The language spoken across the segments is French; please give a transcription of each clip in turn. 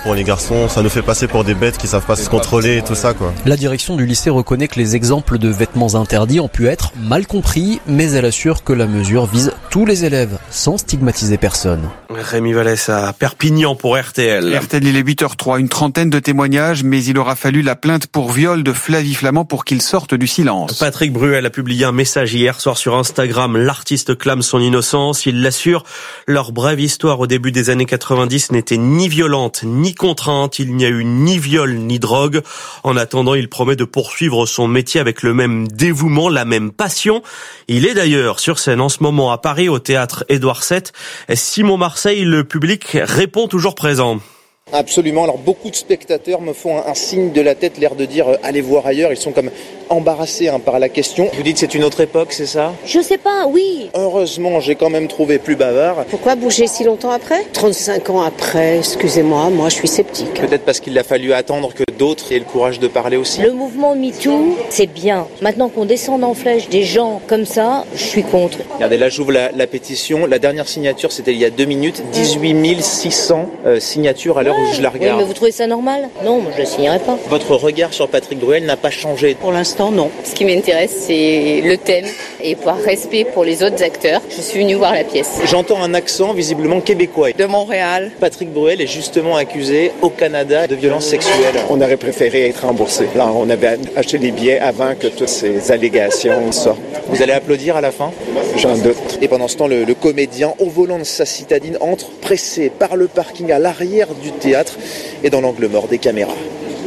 pour les garçons. Ça nous fait passer pour des bêtes qui savent pas se contrôler et tout ça, quoi. La direction du lycée reconnaît que les exemples de vêtements interdits ont pu être mal compris, mais elle assure que la mesure vise tous les élèves, sans stigmatiser personne. Rémi Vallès à Perpignan pour RTL. RTL, il est 8h03, une trentaine de témoignages, mais il aura fallu la plainte pour viol de Flavie Flament pour qu'il sorte du silence. Patrick Bruel a publié un message hier soir sur Instagram. L'artiste clame son innocence. Il l'assure, leur brève histoire au début des années 90 n'était ni violente ni contrainte. Il n'y a eu ni viol ni drogue. En attendant, il promet de poursuivre son métier avec le même dévouement, la même passion. Il est d'ailleurs sur scène en ce moment à Paris au théâtre Édouard VII. Simon Marseille, le public répond toujours présent. Absolument. Alors beaucoup de spectateurs me font un signe de la tête, l'air de dire allez voir ailleurs. Ils sont comme embarrassés par la question. Vous dites c'est une autre époque, c'est ça ? Je sais pas, oui. Heureusement, j'ai quand même trouvé plus bavard. Pourquoi bouger si longtemps après ? 35 ans après, excusez-moi, moi je suis sceptique. Peut-être parce qu'il a fallu attendre que d'autres aient le courage de parler aussi. Le mouvement MeToo, c'est bien. Maintenant qu'on descende en flèche des gens comme ça, je suis contre. Regardez, là j'ouvre la pétition. La dernière signature, c'était il y a 2 minutes. 18 600 signatures à l'heure où je la regarde. Oui, mais vous trouvez ça normal ? Non, moi je ne signerai pas. Votre regard sur Patrick Bruel n'a pas changé ? Pour l'instant, non. Ce qui m'intéresse, c'est le thème et par respect pour les autres acteurs. Je suis venue voir la pièce. J'entends un accent visiblement québécois. De Montréal. Patrick Bruel est justement accusé au Canada de violences sexuelles. On aurait préféré être remboursé. Là, on avait acheté les billets avant que toutes ces allégations sortent. Vous allez applaudir à la fin ? J'en doute. Et pendant ce temps, le comédien, au volant de sa citadine, entre pressé par le parking à l'arrière du théâtre et dans l'angle mort des caméras.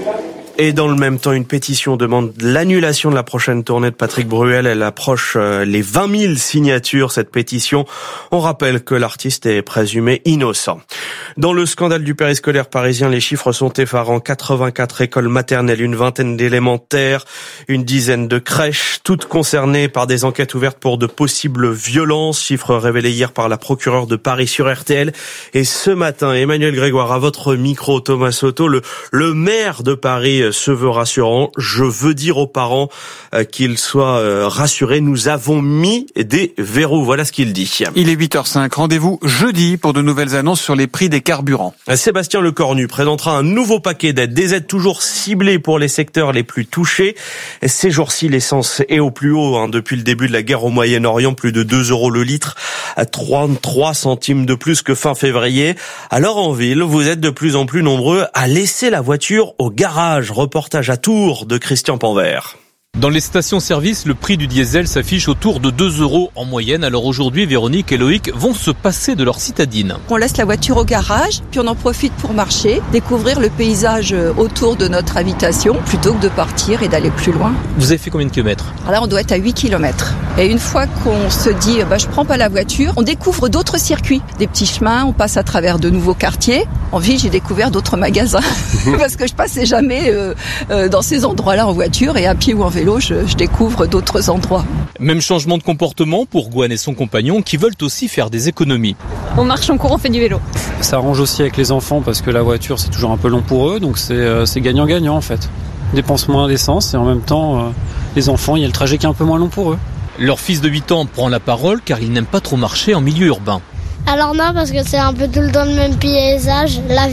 Et dans le même temps, une pétition demande l'annulation de la prochaine tournée de Patrick Bruel. Elle approche les 20 000 signatures, cette pétition. On rappelle que l'artiste est présumé innocent. Dans le scandale du périscolaire parisien, les chiffres sont effarants. 84 écoles maternelles, une vingtaine d'élémentaires, une dizaine de crèches, toutes concernées par des enquêtes ouvertes pour de possibles violences. Chiffres révélés hier par la procureure de Paris sur RTL. Et ce matin, Emmanuel Grégoire, à votre micro, Thomas Soto, le maire de Paris se veut rassurant. Je veux dire aux parents qu'ils soient rassurés. Nous avons mis des verrous. Voilà ce qu'il dit. Il est 8h05. Rendez-vous jeudi pour de nouvelles annonces sur les prix des carburants. Sébastien Lecornu présentera un nouveau paquet d'aides. Des aides toujours ciblées pour les secteurs les plus touchés. Ces jours-ci, l'essence est au plus haut. Depuis le début de la guerre au Moyen-Orient, plus de 2 € le litre, à 33 centimes de plus que fin février. Alors en ville, vous êtes de plus en plus nombreux à laisser la voiture au garage. Reportage à Tours de Christian Panvert. Dans les stations-service, le prix du diesel s'affiche autour de 2 € en moyenne. Alors aujourd'hui, Véronique et Loïc vont se passer de leur citadine. On laisse la voiture au garage, puis on en profite pour marcher, découvrir le paysage autour de notre habitation, plutôt que de partir et d'aller plus loin. Vous avez fait combien de kilomètres ? Alors là, on doit être à 8 km. Et une fois qu'on se dit, je prends pas la voiture, on découvre d'autres circuits, des petits chemins, on passe à travers de nouveaux quartiers. En ville, j'ai découvert d'autres magasins, parce que je passais jamais dans ces endroits-là en voiture, et à pied ou en vélo, je découvre d'autres endroits. Même changement de comportement pour Gwen et son compagnon qui veulent aussi faire des économies. On marche en cours, on fait du vélo. Ça arrange aussi avec les enfants parce que la voiture c'est toujours un peu long pour eux, donc c'est gagnant-gagnant en fait. Ils dépensent moins d'essence et en même temps les enfants, il y a le trajet qui est un peu moins long pour eux. Leur fils de 8 ans prend la parole car il n'aime pas trop marcher en milieu urbain. Alors non, parce que c'est un peu tout le temps le même paysage, la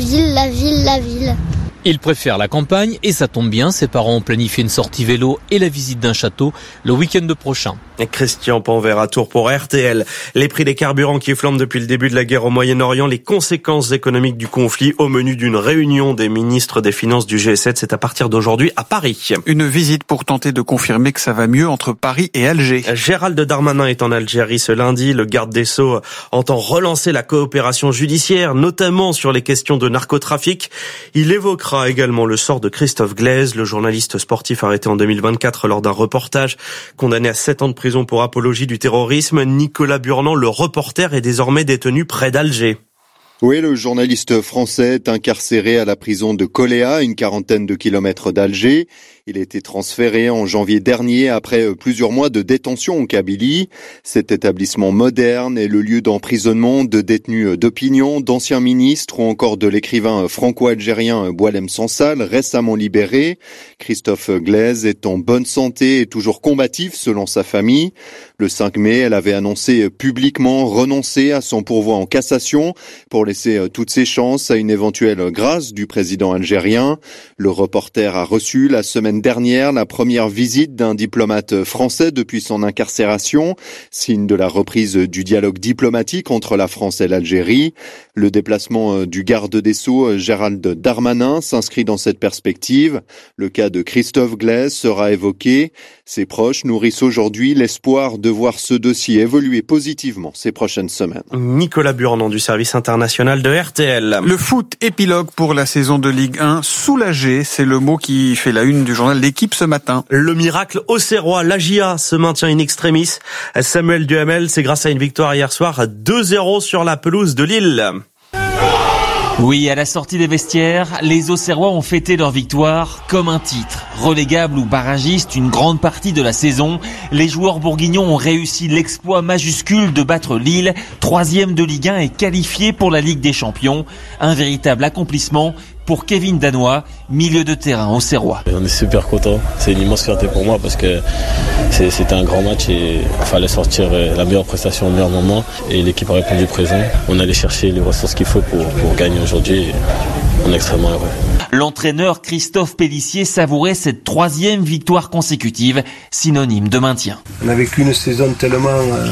ville. Il préfère la campagne et ça tombe bien, ses parents ont planifié une sortie vélo et la visite d'un château le week-end prochain. Et Christian Panvert à Tours pour RTL. Les prix des carburants qui flambent depuis le début de la guerre au Moyen-Orient, les conséquences économiques du conflit au menu d'une réunion des ministres des Finances du G7, c'est à partir d'aujourd'hui à Paris. Une visite pour tenter de confirmer que ça va mieux entre Paris et Alger. Gérald Darmanin est en Algérie ce lundi. Le garde des Sceaux entend relancer la coopération judiciaire, notamment sur les questions de narcotrafic. Il évoquera également le sort de Christophe Glaise, le journaliste sportif arrêté en 2024 lors d'un reportage, condamné à 7 ans de prison pour apologie du terrorisme. Nicolas Burnand, le reporter, est désormais détenu près d'Alger. Oui, le journaliste français est incarcéré à la prison de Koléa, une quarantaine de kilomètres d'Alger. Il a été transféré en janvier dernier après plusieurs mois de détention en Kabylie. Cet établissement moderne est le lieu d'emprisonnement de détenus d'opinion, d'anciens ministres ou encore de l'écrivain franco-algérien Boualem Sansal, récemment libéré. Christophe Glaise est en bonne santé et toujours combatif selon sa famille. Le 5 mai, elle avait annoncé publiquement renoncer à son pourvoi en cassation pour laisser toutes ses chances à une éventuelle grâce du président algérien. Le reporter a reçu la semaine dernière la première visite d'un diplomate français depuis son incarcération, signe de la reprise du dialogue diplomatique entre la France et l'Algérie. Le déplacement du garde des Sceaux, Gérald Darmanin, s'inscrit dans cette perspective. Le cas de Christophe Glaise sera évoqué. Ses proches nourrissent aujourd'hui l'espoir de voir ce dossier évoluer positivement ces prochaines semaines. Nicolas Burnand du service international de RTL. Le foot épilogue pour la saison de Ligue 1. Soulagé, c'est le mot qui fait la une du journal L'Équipe ce matin. Le miracle auxerrois, l'AGIA se maintient in extremis. Samuel Duhamel, c'est grâce à une victoire hier soir 2-0 sur la pelouse de Lille. Oui, à la sortie des vestiaires, les Auxerrois ont fêté leur victoire comme un titre. Relégables ou barragistes, une grande partie de la saison, les joueurs bourguignons ont réussi l'exploit majuscule de battre Lille, 3e de Ligue 1 et qualifié pour la Ligue des Champions. Un véritable accomplissement pour Kevin Danois, milieu de terrain auxerrois. On est super contents, c'est une immense fierté pour moi parce que c'était un grand match et il fallait sortir la meilleure prestation au meilleur moment et l'équipe a répondu présent. On allait chercher les ressources qu'il faut pour gagner aujourd'hui et on est extrêmement heureux. L'entraîneur Christophe Pélissier savourait cette 3e victoire consécutive, synonyme de maintien. On a vécu une saison tellement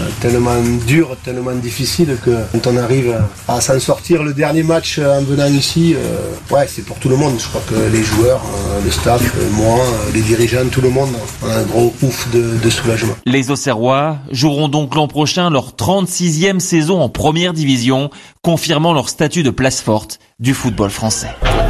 dure, tellement difficile que quand on arrive à s'en sortir le dernier match en venant ici, c'est pour tout le monde. Je crois que les joueurs, le staff, moi, les dirigeants, tout le monde a un gros ouf de soulagement. Les Auxerrois joueront donc l'an prochain leur 36e saison en première division, confirmant leur statut de place forte du football français.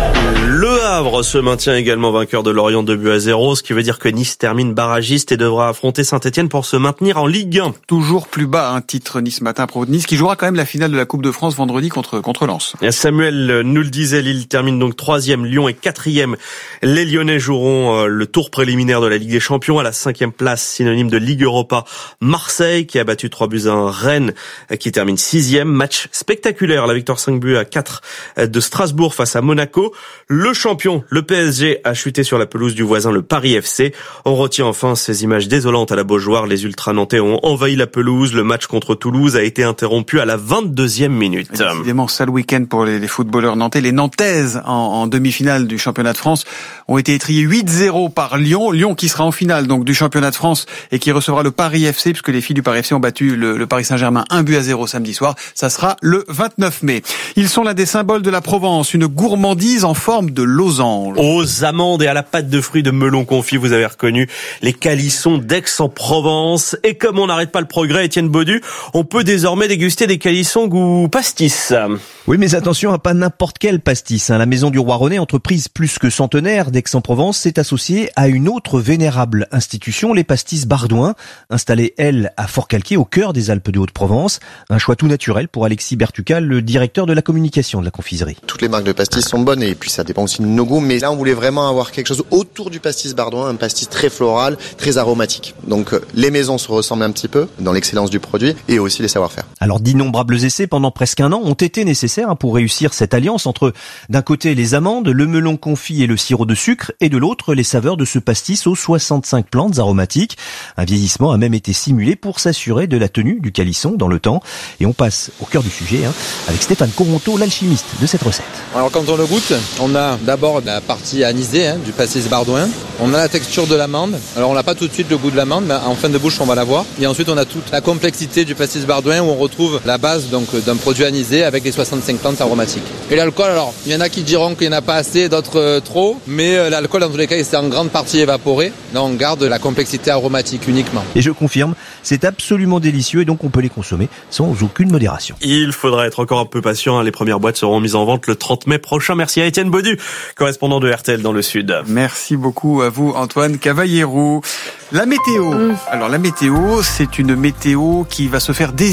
Le Havre se maintient également vainqueur de Lorient 2-0, ce qui veut dire que Nice termine barragiste et devra affronter Saint-Etienne pour se maintenir en Ligue 1. Toujours plus bas, titre Nice matin pro de Nice, qui jouera quand même la finale de la Coupe de France vendredi contre Lens. Samuel nous le disait, Lille termine donc 3e, Lyon est 4e. Les Lyonnais joueront le tour préliminaire de la Ligue des Champions à la 5e place, synonyme de Ligue Europa. Marseille qui a battu 3-1 Rennes, qui termine 6e. Match spectaculaire, la victoire 5-4 de Strasbourg face à Monaco. Le champion, le PSG, a chuté sur la pelouse du voisin, le Paris FC. On retient enfin ces images désolantes à la Beaujoire. Les ultra-nantais ont envahi la pelouse. Le match contre Toulouse a été interrompu à la 22e minute. Évidemment, sale week-end pour les footballeurs nantais. Les Nantaises, en demi-finale du championnat de France, ont été étriées 8-0 par Lyon. Lyon qui sera en finale donc du championnat de France et qui recevra le Paris FC, puisque les filles du Paris FC ont battu le Paris Saint-Germain 1-0 samedi soir. Ça sera le 29 mai. Ils sont l'un des symboles de la Provence, une gourmandise en forme de losange. Aux amandes et à la pâte de fruits de melon confit, vous avez reconnu les calissons d'Aix-en-Provence. Et comme on n'arrête pas le progrès, Étienne Baudu, on peut désormais déguster des calissons goût pastis. Oui, mais attention à pas n'importe quel pastis. La Maison du Roi René, entreprise plus que centenaire d'Aix-en-Provence, s'est associée à une autre vénérable institution, les Pastis Bardouin, installée, elle, à Fort-Calquier, au cœur des Alpes de Haute-Provence. Un choix tout naturel pour Alexis Bertucal, le directeur de la communication de la confiserie. Toutes les marques de pastis sont bonnes et puis ça dépend aussi de nos goûts, mais là on voulait vraiment avoir quelque chose autour du pastis Bardouin, un pastis très floral, très aromatique. Donc les maisons se ressemblent un petit peu dans l'excellence du produit et aussi les savoir-faire. Alors d'innombrables essais pendant presque un an ont été nécessaires pour réussir cette alliance entre d'un côté les amandes, le melon confit et le sirop de sucre et de l'autre les saveurs de ce pastis aux 65 plantes aromatiques. Un vieillissement a même été simulé pour s'assurer de la tenue du calisson dans le temps. Et on passe au cœur du sujet avec Stéphane Coronto, l'alchimiste de cette recette. Alors quand on le goûte, on a d'abord la partie anisée du pastis Bardouin. On a la texture de l'amande. Alors on n'a pas tout de suite le goût de l'amande, mais en fin de bouche on va l'avoir. Et ensuite on a toute la complexité du pastis Bardouin où on retrouve la base donc d'un produit anisé avec les 65 plantes aromatiques. Et l'alcool, alors il y en a qui diront qu'il n'y en a pas assez, d'autres trop, mais l'alcool dans tous les cas il s'est en grande partie évaporé. Là on garde la complexité aromatique uniquement. Et je confirme, c'est absolument délicieux et donc on peut les consommer sans aucune modération. Il faudra être encore un peu patient, les premières boîtes seront mises en vente le 30 mai prochain. Merci à Étienne Baudu, correspondant de RTL dans le Sud. Merci beaucoup à vous Antoine Cavallero. La météo. Alors la météo, c'est une météo qui va se faire désirer, on va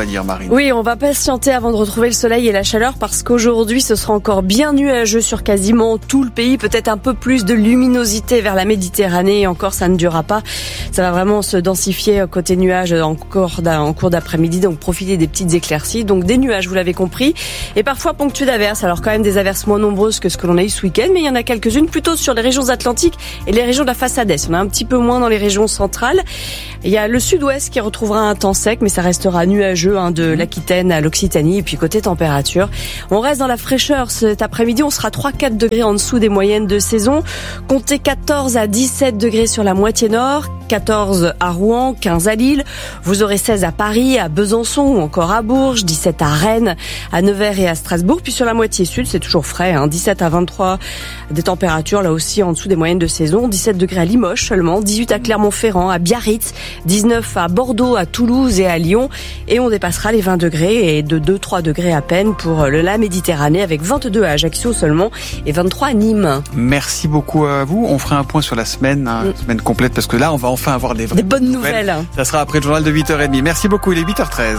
va dire, Marine. Oui, on va patienter avant de retrouver le soleil et la chaleur parce qu'aujourd'hui, ce sera encore bien nuageux sur quasiment tout le pays. Peut-être un peu plus de luminosité vers la Méditerranée et encore, ça ne durera pas. Ça va vraiment se densifier côté nuages en cours d'après-midi. Donc, profitez des petites éclaircies. Donc, des nuages, vous l'avez compris. Et parfois ponctués d'averses. Alors, quand même des averses moins nombreuses que ce que l'on a eu ce week-end. Mais il y en a quelques-unes plutôt sur les régions atlantiques et les régions de la façade est. Il y en a un petit peu moins dans les régions centrales. Il y a le sud-ouest qui retrouvera un temps sec, mais ça restera nuageux de l'Aquitaine à l'Occitanie. Et puis côté température, on reste dans la fraîcheur cet après-midi. On sera 3-4 degrés en dessous des moyennes de saison. Comptez 14 à 17 degrés sur la moitié nord, 14 à Rouen, 15 à Lille. Vous aurez 16 à Paris, à Besançon ou encore à Bourges, 17 à Rennes, à Nevers et à Strasbourg. Puis sur la moitié sud, c'est toujours frais, 17 à 23 des températures là aussi en dessous des moyennes de saison. 17 degrés à Limoges seulement, 18 à Clermont-Ferrand, à Biarritz, 19 à Bordeaux, à Toulouse et à Lyon. Et on dépassera les 20 degrés et de 2-3 degrés à peine pour la Méditerranée avec 22 à Ajaccio seulement et 23 à Nîmes. Merci beaucoup à vous. On fera un point sur la semaine, semaine complète parce que là, on va enfin avoir des bonnes nouvelles. Ça sera après le journal de 8h30. Merci beaucoup, il est 8h13.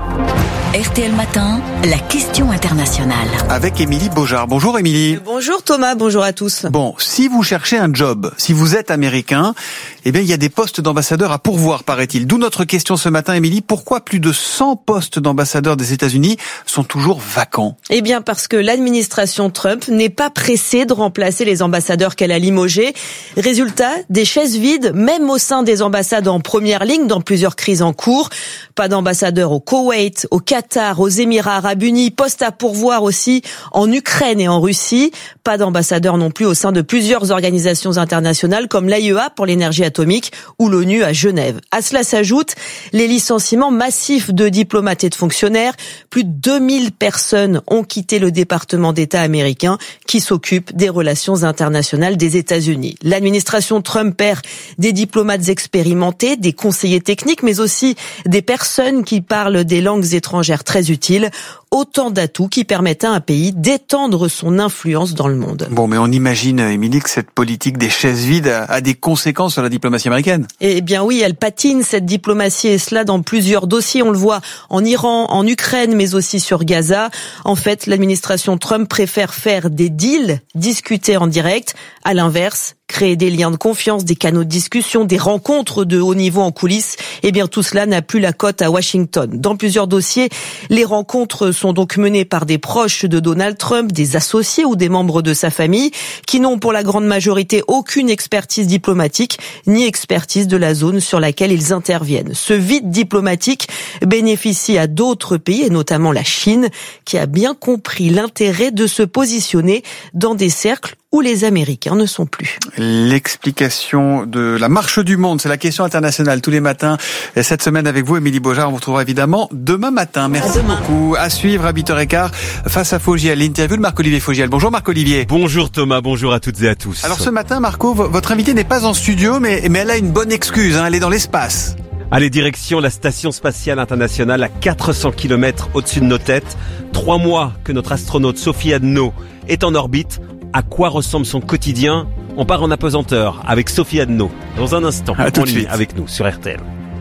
RTL Matin, la question internationale. Avec Émilie Beaujard. Bonjour Émilie. Bonjour Thomas, bonjour à tous. Bon, si vous cherchez un job, si vous êtes américain, eh bien il y a des postes d'ambassadeurs à pourvoir, paraît-il. D'où notre question ce matin, Émilie. Pourquoi plus de 100 postes d'ambassadeurs des États-Unis sont toujours vacants? Eh bien parce que l'administration Trump n'est pas pressée de remplacer les ambassadeurs qu'elle a limogés. Résultat, des chaises vides, même au sein des ambassades en première ligne dans plusieurs crises en cours. Pas d'ambassadeurs au Koweït, au Qatar, aux Émirats Arabes Unis, poste à pourvoir aussi en Ukraine et en Russie. Pas d'ambassadeurs non plus au sein de plusieurs organisations internationales comme l'AIEA pour l'énergie atomique ou l'ONU à Genève. À cela s'ajoutent les licenciements massifs de diplomates et de fonctionnaires. Plus de 2000 personnes ont quitté le département d'État américain qui s'occupe des relations internationales des États-Unis. L'administration Trump perd des diplomates expérimentés, des conseillers techniques, mais aussi des personnes qui parlent des langues étrangères très utiles. Autant d'atouts qui permettent à un pays d'étendre son influence dans le monde. Bon, mais on imagine, Émilie, que cette politique des chaises vides a des conséquences sur la diplomatie américaine. Eh bien oui, elle patine, cette diplomatie, et cela dans plusieurs dossiers. On le voit en Iran, en Ukraine, mais aussi sur Gaza. En fait, l'administration Trump préfère faire des deals, discuter en direct. À l'inverse, créer des liens de confiance, des canaux de discussion, des rencontres de haut niveau en coulisses. Eh bien, tout cela n'a plus la cote à Washington. Dans plusieurs dossiers, les rencontres sont donc menées par des proches de Donald Trump, des associés ou des membres de sa famille, qui n'ont pour la grande majorité aucune expertise diplomatique, ni expertise de la zone sur laquelle ils interviennent. Ce vide diplomatique bénéficie à d'autres pays, et notamment la Chine, qui a bien compris l'intérêt de se positionner dans des cercles où les Américains ne sont plus. L'explication de la marche du monde, c'est la question internationale tous les matins. Et cette semaine avec vous, Émilie Beaujard, on vous retrouvera évidemment demain matin. Merci beaucoup. À suivre à 8h15, face à Fogiel, l'interview de Marc-Olivier Fogiel. Bonjour Marc-Olivier. Bonjour Thomas, bonjour à toutes et à tous. Alors ce matin, Marco, votre invité n'est pas en studio, mais elle a une bonne excuse, elle est dans l'espace. Allez, direction la Station Spatiale Internationale à 400 km au-dessus de nos têtes. 3 mois que notre astronaute Sophie Adno est en orbite. À quoi ressemble son quotidien? On part en apesanteur avec Sophie Adno dans un instant, en ligne avec nous sur RTL.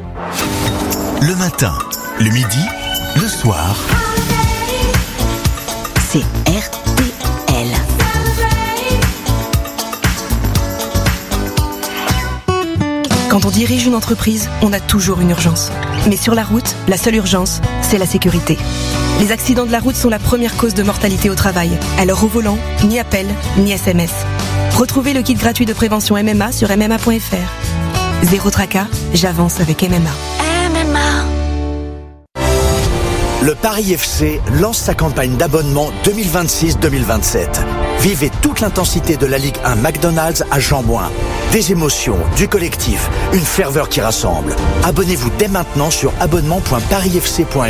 Le matin, le midi, le soir. C'est RTL. Quand on dirige une entreprise, on a toujours une urgence. Mais sur la route, la seule urgence, c'est la sécurité. Les accidents de la route sont la première cause de mortalité au travail. Alors au volant, ni appel, ni SMS. Retrouvez le kit gratuit de prévention MMA sur MMA.fr. Zéro tracas, j'avance avec MMA. MMA. Le Paris FC lance sa campagne d'abonnement 2026-2027. Vivez toute l'intensité de la Ligue 1 McDonald's à Jean-Bouin. Des émotions, du collectif, une ferveur qui rassemble. Abonnez-vous dès maintenant sur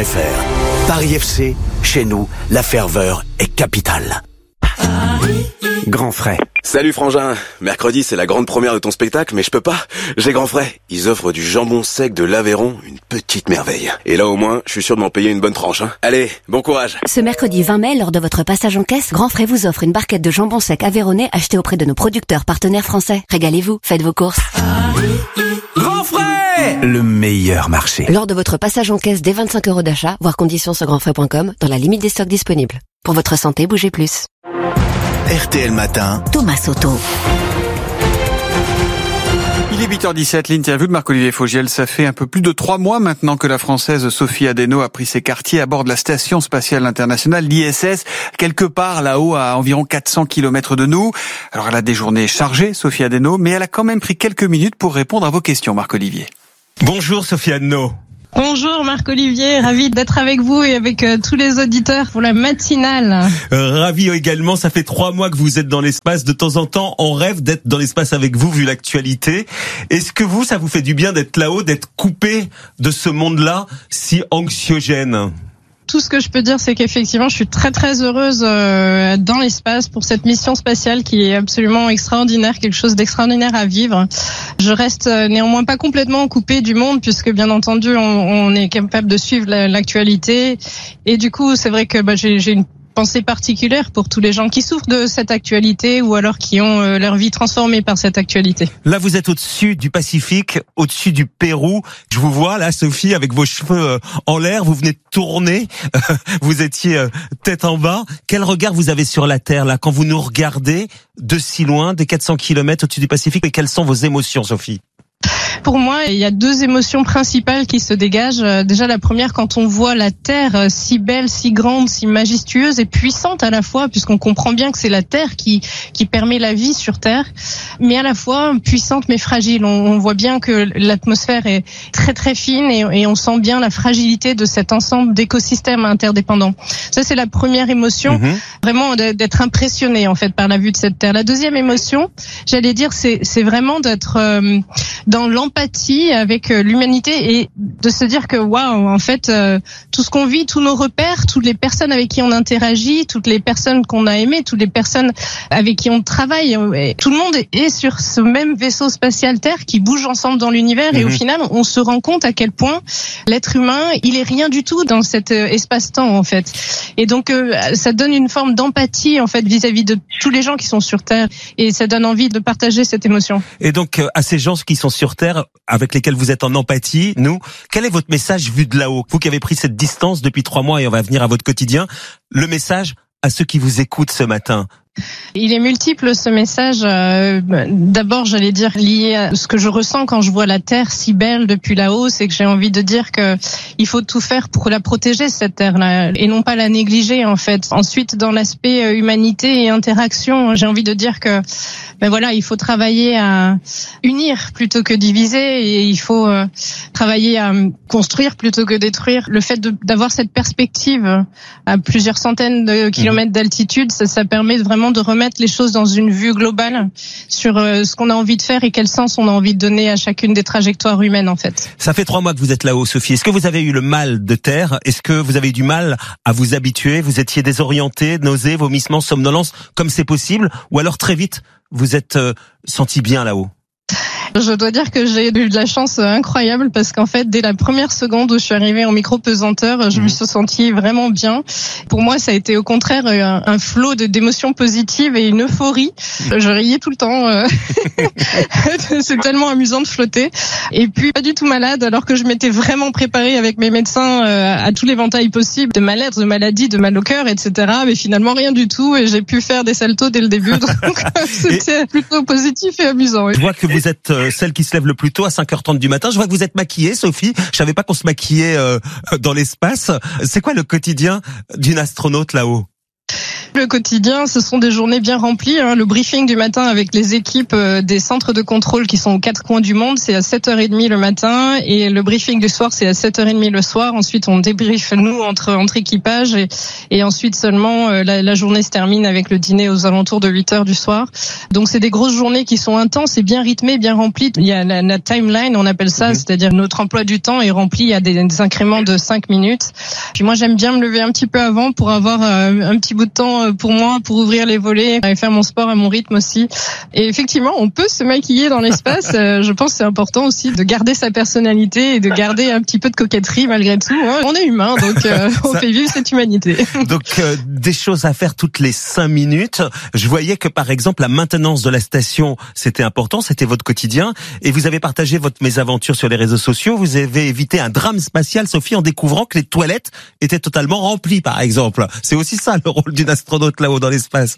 abonnement.parisfc.fr. Paris FC, chez nous, la ferveur est capitale. Paris. Grand frais. Salut frangin, mercredi c'est la grande première de ton spectacle, mais je peux pas, j'ai Grand frais. Ils offrent du jambon sec de l'Aveyron, une petite merveille. Et là au moins, je suis sûr de m'en payer une bonne tranche. Allez, bon courage. Ce mercredi 20 mai, lors de votre passage en caisse, Grand frais vous offre une barquette de jambon sec aveyronnais achetée auprès de nos producteurs partenaires français. Régalez-vous, faites vos courses. Grand frais, le meilleur marché. Lors de votre passage en caisse dès 25 € d'achat, voir conditions sur grandfrais.com, dans la limite des stocks disponibles. Pour votre santé, bougez plus. RTL Matin, Thomas Soto. Il est 8h17, l'interview de Marc-Olivier Fogiel. Ça fait un peu plus de 3 mois maintenant que la Française Sophie Adeno a pris ses quartiers à bord de la Station Spatiale Internationale, l'ISS, quelque part là-haut à environ 400 km de nous. Alors elle a des journées chargées, Sophie Adeno, mais elle a quand même pris quelques minutes pour répondre à vos questions, Marc-Olivier. Bonjour Sophie Adeno. Bonjour Marc-Olivier, ravi d'être avec vous et avec tous les auditeurs pour la matinale. Ravi également, ça fait 3 mois que vous êtes dans l'espace. De temps en temps, on rêve d'être dans l'espace avec vous vu l'actualité. Est-ce que ça vous fait du bien d'être là-haut, d'être coupé de ce monde-là si anxiogène ? Tout ce que je peux dire, c'est qu'effectivement, je suis très très heureuse dans l'espace pour cette mission spatiale qui est absolument extraordinaire, quelque chose d'extraordinaire à vivre. Je reste néanmoins pas complètement coupée du monde puisque bien entendu, on est capable de suivre l'actualité. Et du coup, c'est vrai que j'ai une pensée particulière pour tous les gens qui souffrent de cette actualité ou alors qui ont leur vie transformée par cette actualité. Là, vous êtes au-dessus du Pacifique, au-dessus du Pérou. Je vous vois là, Sophie, avec vos cheveux en l'air. Vous venez de tourner. Vous étiez tête en bas. Quel regard vous avez sur la Terre là quand vous nous regardez de si loin, des 400 km au-dessus du Pacifique? Et quelles sont vos émotions, Sophie? Pour moi, il y a 2 émotions principales qui se dégagent. Déjà, la première, quand on voit la Terre si belle, si grande, si majestueuse et puissante à la fois, puisqu'on comprend bien que c'est la Terre qui permet la vie sur Terre, mais à la fois puissante mais fragile. On voit bien que l'atmosphère est très très fine et on sent bien la fragilité de cet ensemble d'écosystèmes interdépendants. Ça, c'est la première émotion, vraiment d'être impressionné en fait par la vue de cette Terre. La deuxième émotion, j'allais dire, c'est vraiment d'être dans l'empathie avec l'humanité et de se dire que waouh, en fait, tout ce qu'on vit, tous nos repères, toutes les personnes avec qui on interagit, toutes les personnes qu'on a aimées, toutes les personnes avec qui on travaille, tout le monde est sur ce même vaisseau spatial Terre qui bouge ensemble dans l'univers et au final, on se rend compte à quel point l'être humain, il est rien du tout dans cet espace-temps en fait. Et donc, ça donne une forme d'empathie en fait vis-à-vis de tous les gens qui sont sur Terre et ça donne envie de partager cette émotion. Et donc, à ces gens qui sont sur Terre, avec lesquels vous êtes en empathie, quel est votre message vu de là-haut? Vous qui avez pris cette distance depuis 3 mois et on va venir à votre quotidien, le message à ceux qui vous écoutent ce matin. Il est multiple ce message. D'abord, j'allais dire lié à ce que je ressens quand je vois la Terre si belle depuis là-haut, c'est que j'ai envie de dire que il faut tout faire pour la protéger cette Terre-là et non pas la négliger en fait. Ensuite, dans l'aspect humanité et interaction, j'ai envie de dire que il faut travailler à unir plutôt que diviser et il faut travailler à construire plutôt que détruire. Le fait d'avoir cette perspective à plusieurs centaines de kilomètres d'altitude, ça permet vraiment de remettre les choses dans une vue globale sur ce qu'on a envie de faire et quel sens on a envie de donner à chacune des trajectoires humaines en fait. Ça fait 3 mois que vous êtes là-haut, Sophie. Est-ce que vous avez eu le mal de terre? Est-ce que vous avez eu du mal à vous habituer? Vous étiez désorienté, nausées, vomissements, somnolence, comme c'est possible? Ou alors très vite, vous êtes senti bien là-haut? Je dois dire que j'ai eu de la chance incroyable parce qu'en fait, dès la première seconde où je suis arrivée en micro-pesanteur, je me suis sentie vraiment bien. Pour moi, ça a été au contraire un flot d'émotions positives et une euphorie. Je riais tout le temps. C'est tellement amusant de flotter. Et puis, pas du tout malade, alors que je m'étais vraiment préparée avec mes médecins à tout l'éventail possible de mal-être, de maladie, de mal au cœur, etc. Mais finalement, rien du tout. Et j'ai pu faire des saltos dès le début. Donc, c'était plutôt positif et amusant. Je vois que vous êtes celle qui se lève le plus tôt à 5h30 du matin. Je vois que vous êtes maquillée, Sophie. Je savais pas qu'on se maquillait dans l'espace. C'est quoi le quotidien d'une astronaute là-haut? Le quotidien, ce sont des journées bien remplies. Le briefing du matin avec les équipes des centres de contrôle qui sont aux 4 coins du monde, c'est à 7h30 le matin. Et le briefing du soir, c'est à 7h30 le soir. Ensuite, on débriefe, nous, entre équipages. Et ensuite, seulement, la journée se termine avec le dîner aux alentours de 8h du soir. Donc, c'est des grosses journées qui sont intenses et bien rythmées, bien remplies. Il y a la timeline, on appelle ça, c'est-à-dire notre emploi du temps est rempli à des incréments de 5 minutes. Puis moi, j'aime bien me lever un petit peu avant pour avoir un petit bout de temps important pour moi, pour ouvrir les volets et faire mon sport à mon rythme aussi. Et effectivement, on peut se maquiller dans l'espace. Je pense que c'est important aussi de garder sa personnalité et de garder un petit peu de coquetterie malgré tout. On est humain, donc on fait vivre cette humanité. Donc des choses à faire toutes les 5 minutes. Je voyais que par exemple la maintenance de la station, c'était important, c'était votre quotidien. Et vous avez partagé votre mésaventure sur les réseaux sociaux. Vous avez évité un drame spatial, Sophie, en découvrant que les toilettes étaient totalement remplies, par exemple. C'est aussi ça le rôle d'une astronaute là-haut dans l'espace.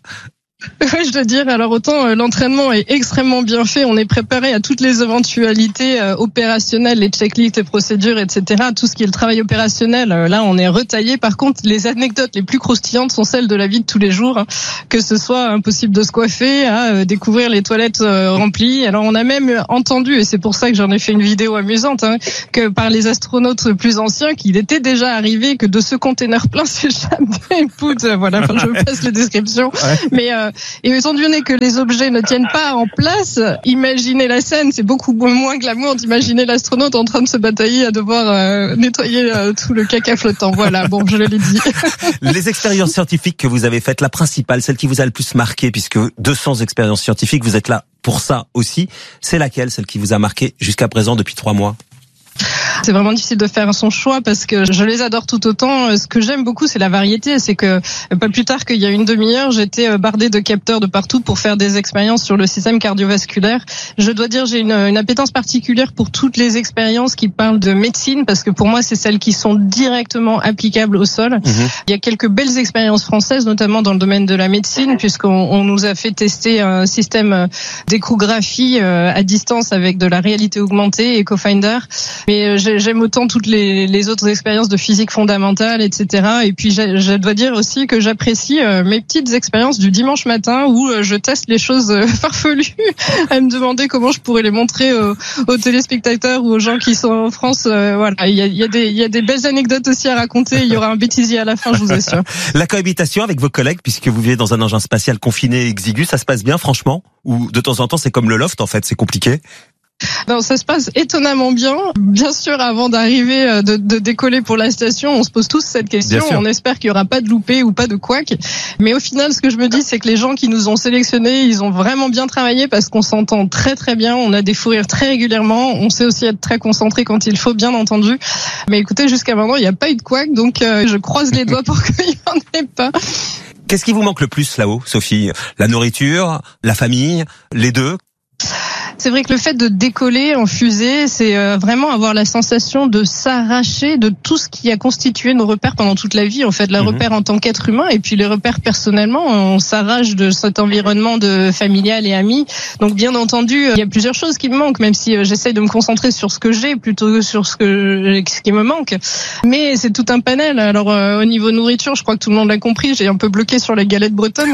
Je dois dire, alors autant l'entraînement est extrêmement bien fait, on est préparé à toutes les éventualités opérationnelles, les checklists, les procédures, etc. Tout ce qui est le travail opérationnel, là on est retaillé. Par contre, les anecdotes les plus croustillantes sont celles de la vie de tous les jours, que ce soit impossible de se coiffer, à découvrir les toilettes remplies. Alors on a même entendu, et c'est pour ça que j'en ai fait une vidéo amusante, que par les astronautes plus anciens, qu'il était déjà arrivé que de ce container plein s'échappe des poudres. Voilà, enfin, je passe les descriptions, mais et étant donné que les objets ne tiennent pas en place, imaginez la scène, c'est beaucoup moins glamour d'imaginer l'astronaute en train de se batailler à devoir nettoyer tout le caca flottant. Voilà, bon, je l'ai dit. Les expériences scientifiques que vous avez faites, la principale, celle qui vous a le plus marqué, puisque 200 expériences scientifiques, vous êtes là pour ça aussi, c'est laquelle, celle qui vous a marqué jusqu'à présent depuis 3 mois ? C'est vraiment difficile de faire son choix parce que je les adore tout autant. Ce que j'aime beaucoup, c'est la variété. C'est que pas plus tard qu'il y a une demi-heure, j'étais bardée de capteurs de partout pour faire des expériences sur le système cardiovasculaire. Je dois dire, j'ai une appétence particulière pour toutes les expériences qui parlent de médecine parce que pour moi, c'est celles qui sont directement applicables au sol. Il y a quelques belles expériences françaises, notamment dans le domaine de la médecine, puisqu'on nous a fait tester un système d'échographie à distance avec de la réalité augmentée, EchoFinder. Mais j'aime autant toutes les autres expériences de physique fondamentale, etc. Et puis je dois dire aussi que j'apprécie mes petites expériences du dimanche matin où je teste les choses farfelues à me demander comment je pourrais les montrer aux téléspectateurs ou aux gens qui sont en France. Voilà, il y a des belles anecdotes aussi à raconter. Il y aura un bêtisier à la fin, je vous assure. La cohabitation avec vos collègues, puisque vous vivez dans un engin spatial confiné et exigu, ça se passe bien, franchement? Ou de temps en temps, c'est comme le loft, en fait, c'est compliqué? Non, ça se passe étonnamment bien. Bien sûr, avant d'arriver, de décoller pour la station, on se pose tous cette question. On espère qu'il y aura pas de loupé ou pas de couac. Mais au final, ce que je me dis, c'est que les gens qui nous ont sélectionnés, ils ont vraiment bien travaillé parce qu'on s'entend très très bien. On a des fous rires très régulièrement. On sait aussi être très concentré quand il faut, bien entendu. Mais écoutez, jusqu'à maintenant, il n'y a pas eu de couac, donc je croise les doigts pour qu'il n'y en ait pas. Qu'est-ce qui vous manque le plus là-haut, Sophie? La nourriture, la famille, les deux? C'est vrai que le fait de décoller en fusée, c'est vraiment avoir la sensation de s'arracher de tout ce qui a constitué nos repères pendant toute la vie. En fait, les repères en tant qu'être humain et puis les repères personnellement. On s'arrache de cet environnement de familial et ami. Donc, bien entendu, il y a plusieurs choses qui me manquent, même si j'essaye de me concentrer sur ce que j'ai plutôt que sur ce qui me manque. Mais c'est tout un panel. Alors, au niveau nourriture, je crois que tout le monde l'a compris. J'ai un peu bloqué sur les galettes bretonnes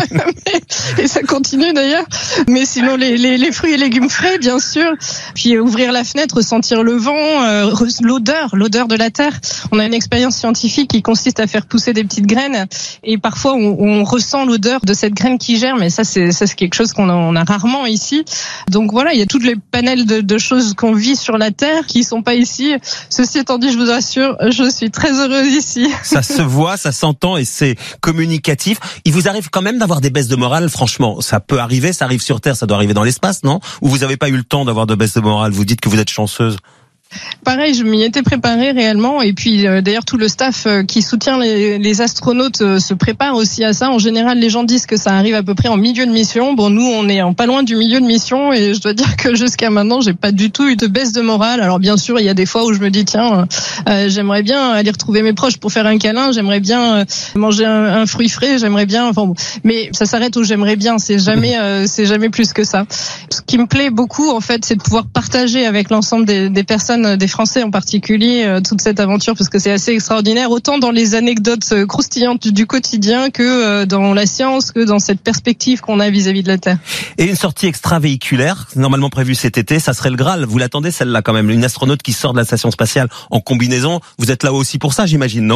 et ça continue d'ailleurs. Mais sinon, les fruits et légumes frais, bien sûr. Puis ouvrir la fenêtre, sentir le vent, l'odeur de la terre. On a une expérience scientifique qui consiste à faire pousser des petites graines et parfois on ressent l'odeur de cette graine qui germe. Et ça c'est quelque chose qu'on a rarement ici. Donc voilà, il y a tous les panels de choses qu'on vit sur la terre qui sont pas ici. Ceci étant dit, je vous assure, je suis très heureuse ici. Ça se voit, ça s'entend et c'est communicatif. Il vous arrive quand même d'avoir des baisses de morale, franchement. Ça peut arriver, ça arrive sur Terre, ça doit arriver dans l'espace, non? Ou vous n'avez pas eu le temps d'avoir de baisse de morale? Vous dites que vous êtes chanceuse. Pareil, je m'y étais préparée réellement et puis d'ailleurs tout le staff qui soutient les astronautes se prépare aussi à ça. En général, les gens disent que ça arrive à peu près en milieu de mission. Bon, nous on est en pas loin du milieu de mission et je dois dire que jusqu'à maintenant, j'ai pas du tout eu de baisse de morale. Alors bien sûr, il y a des fois où je me dis tiens, j'aimerais bien aller retrouver mes proches pour faire un câlin, j'aimerais bien manger un fruit frais, j'aimerais bien enfin bon, mais ça s'arrête où j'aimerais bien, c'est jamais plus que ça. Ce qui me plaît beaucoup en fait, c'est de pouvoir partager avec l'ensemble des personnes, des Français en particulier, toute cette aventure parce que c'est assez extraordinaire, autant dans les anecdotes croustillantes du quotidien que dans la science, que dans cette perspective qu'on a vis-à-vis de la Terre. Et une sortie extravéhiculaire, normalement prévue cet été, ça serait le Graal. Vous l'attendez celle-là quand même, une astronaute qui sort de la station spatiale en combinaison. Vous êtes là aussi pour ça, j'imagine, non?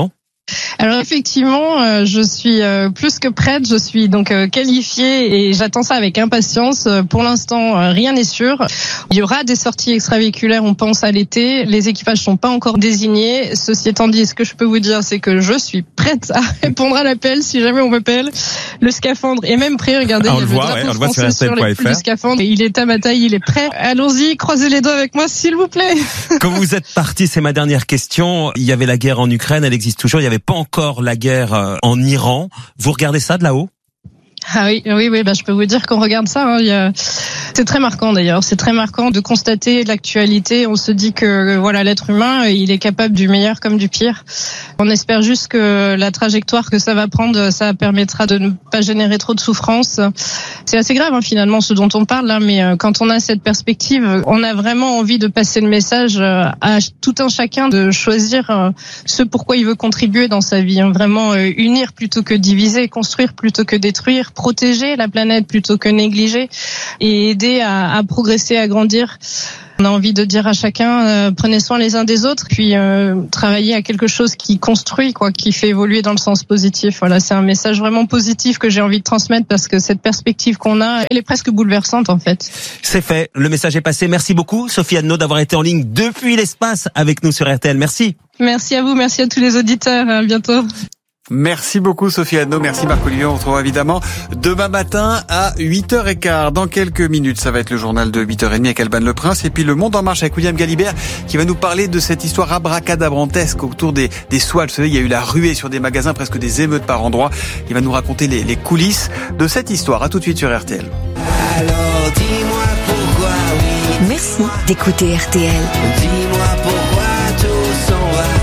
Alors effectivement, je suis plus que prête, je suis donc qualifiée et j'attends ça avec impatience. Pour l'instant, rien n'est sûr. Il y aura des sorties extravéhiculaires, on pense à l'été. Les équipages sont pas encore désignés. Ceci étant dit, ce que je peux vous dire, c'est que je suis prête à répondre à l'appel si jamais on m'appelle. Le scaphandre est même prêt. Regardez, il y a le drapeau français sur l'épaule du scaphandre. Il est à ma taille, il est prêt. Allons-y, croisez les doigts avec moi, s'il vous plaît. Quand vous êtes parti, c'est ma dernière question. Il y avait la guerre en Ukraine, elle existe toujours. Il y avait pas encore la guerre en Iran. Vous regardez ça de là-haut ? Ah oui, je peux vous dire qu'on regarde ça. C'est très marquant d'ailleurs. C'est très marquant de constater l'actualité. On se dit que l'être humain, il est capable du meilleur comme du pire. On espère juste que la trajectoire que ça va prendre, ça permettra de ne pas générer trop de souffrance. C'est assez grave finalement ce dont on parle là, mais quand on a cette perspective, on a vraiment envie de passer le message à tout un chacun de choisir ce pourquoi il veut contribuer dans sa vie. Vraiment unir plutôt que diviser, construire plutôt que détruire, protéger la planète plutôt que négliger et aider à progresser, à grandir. On a envie de dire à chacun, prenez soin les uns des autres, puis travailler à quelque chose qui construit, qui fait évoluer dans le sens positif. Voilà, c'est un message vraiment positif que j'ai envie de transmettre parce que cette perspective qu'on a, elle est presque bouleversante en fait. C'est fait, le message est passé. Merci beaucoup Sophie Adnaud d'avoir été en ligne depuis l'espace avec nous sur RTL. Merci. Merci à vous, merci à tous les auditeurs. À bientôt. Merci beaucoup Sophie Adnaud, merci Marc-Olivier. On se retrouve évidemment demain matin à 8h15. Dans quelques minutes, ça va être le journal de 8h30 avec Alban Le Prince et puis le Monde en marche avec William Galibert qui va nous parler de cette histoire abracadabrantesque autour des soies. Vous savez, il y a eu la ruée sur des magasins, presque des émeutes par endroits. Il va nous raconter les coulisses de cette histoire. À tout de suite sur RTL. Alors dis-moi pourquoi oui. Merci d'écouter RTL. Dis-moi pourquoi tout s'en va.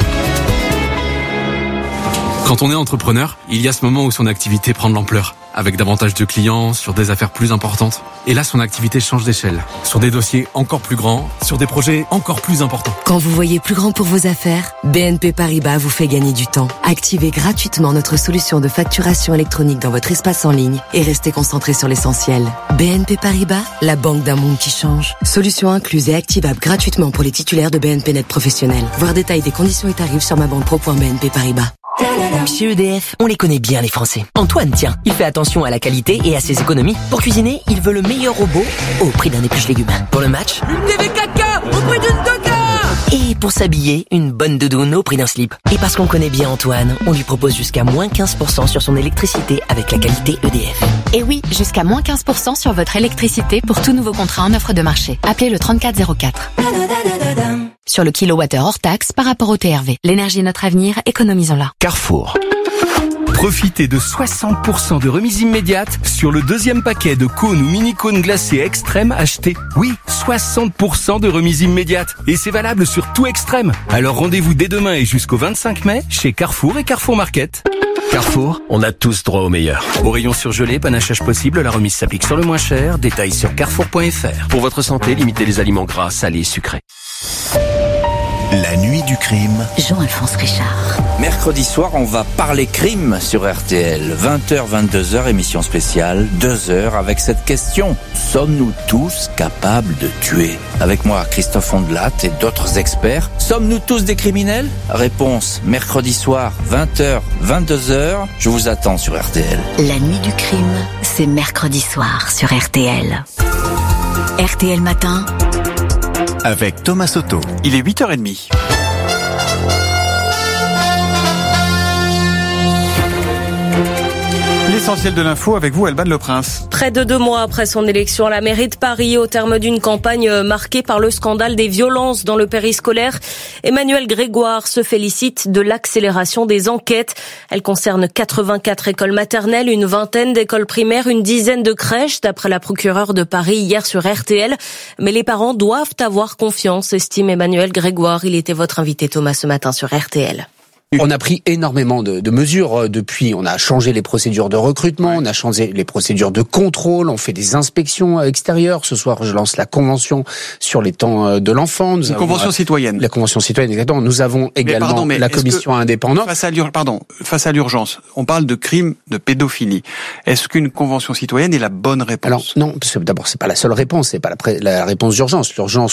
Quand on est entrepreneur, il y a ce moment où son activité prend de l'ampleur, avec davantage de clients, sur des affaires plus importantes. Et là, son activité change d'échelle, sur des dossiers encore plus grands, sur des projets encore plus importants. Quand vous voyez plus grand pour vos affaires, BNP Paribas vous fait gagner du temps. Activez gratuitement notre solution de facturation électronique dans votre espace en ligne et restez concentré sur l'essentiel. BNP Paribas, la banque d'un monde qui change. Solution incluse et activable gratuitement pour les titulaires de BNP Net professionnels. Voir détail des conditions et tarifs sur mabanpro.bnp Paribas. Chez EDF, on les connaît bien les Français. Antoine, tiens, il fait attention à la qualité et à ses économies. Pour cuisiner, il veut le meilleur robot au prix d'un épluche-légumes. Pour le match, une TV 4K au prix d'une Toka. Et pour s'habiller, une bonne doudoune au prix d'un slip. Et parce qu'on connaît bien Antoine, on lui propose jusqu'à moins 15% sur son électricité avec la qualité EDF. Et oui, jusqu'à moins 15% sur votre électricité pour tout nouveau contrat en offre de marché. Appelez le 3404. Sur le kilowattheure hors taxe par rapport au TRV. L'énergie est notre avenir, économisons-la. Carrefour. Profitez de 60% de remise immédiate sur le deuxième paquet de cônes ou mini-cônes glacés extrême acheté. Oui, 60% de remise immédiate. Et c'est valable sur tout extrême. Alors rendez-vous dès demain et jusqu'au 25 mai chez Carrefour et Carrefour Market. Carrefour, on a tous droit au meilleur. Au rayon surgelé, panachage possible, la remise s'applique sur le moins cher. Détails sur carrefour.fr. Pour votre santé, limitez les aliments gras, salés et sucrés. La nuit du crime. Jean-Alphonse Richard. Mercredi soir, on va parler crime sur RTL. 20h, 22h, émission spéciale, 2h avec cette question. Sommes-nous tous capables de tuer? Avec moi, Christophe Ondelat et d'autres experts. Sommes-nous tous des criminels? Réponse, mercredi soir, 20h, 22h. Je vous attends sur RTL. La nuit du crime, c'est mercredi soir sur RTL. RTL Matin. Avec Thomas Soto. Il est 8h30. L'essentiel de l'info avec vous, Alban Le Prince. Près de 2 mois après son élection à la mairie de Paris, au terme d'une campagne marquée par le scandale des violences dans le périscolaire, Emmanuel Grégoire se félicite de l'accélération des enquêtes. Elle concerne 84 écoles maternelles, une vingtaine d'écoles primaires, une dizaine de crèches, d'après la procureure de Paris hier sur RTL. Mais les parents doivent avoir confiance, estime Emmanuel Grégoire. Il était votre invité Thomas ce matin sur RTL. On a pris énormément de mesures depuis. On a changé les procédures de recrutement, on a changé les procédures de contrôle, on fait des inspections extérieures. Ce soir, je lance la convention sur les temps de l'enfant. Une convention citoyenne. La convention citoyenne, exactement. Nous avons également la commission indépendante. Face à l'urgence, on parle de crimes de pédophilie. Est-ce qu'une convention citoyenne est la bonne réponse? Alors non, parce que d'abord c'est pas la seule réponse, c'est pas la réponse d'urgence. L'urgence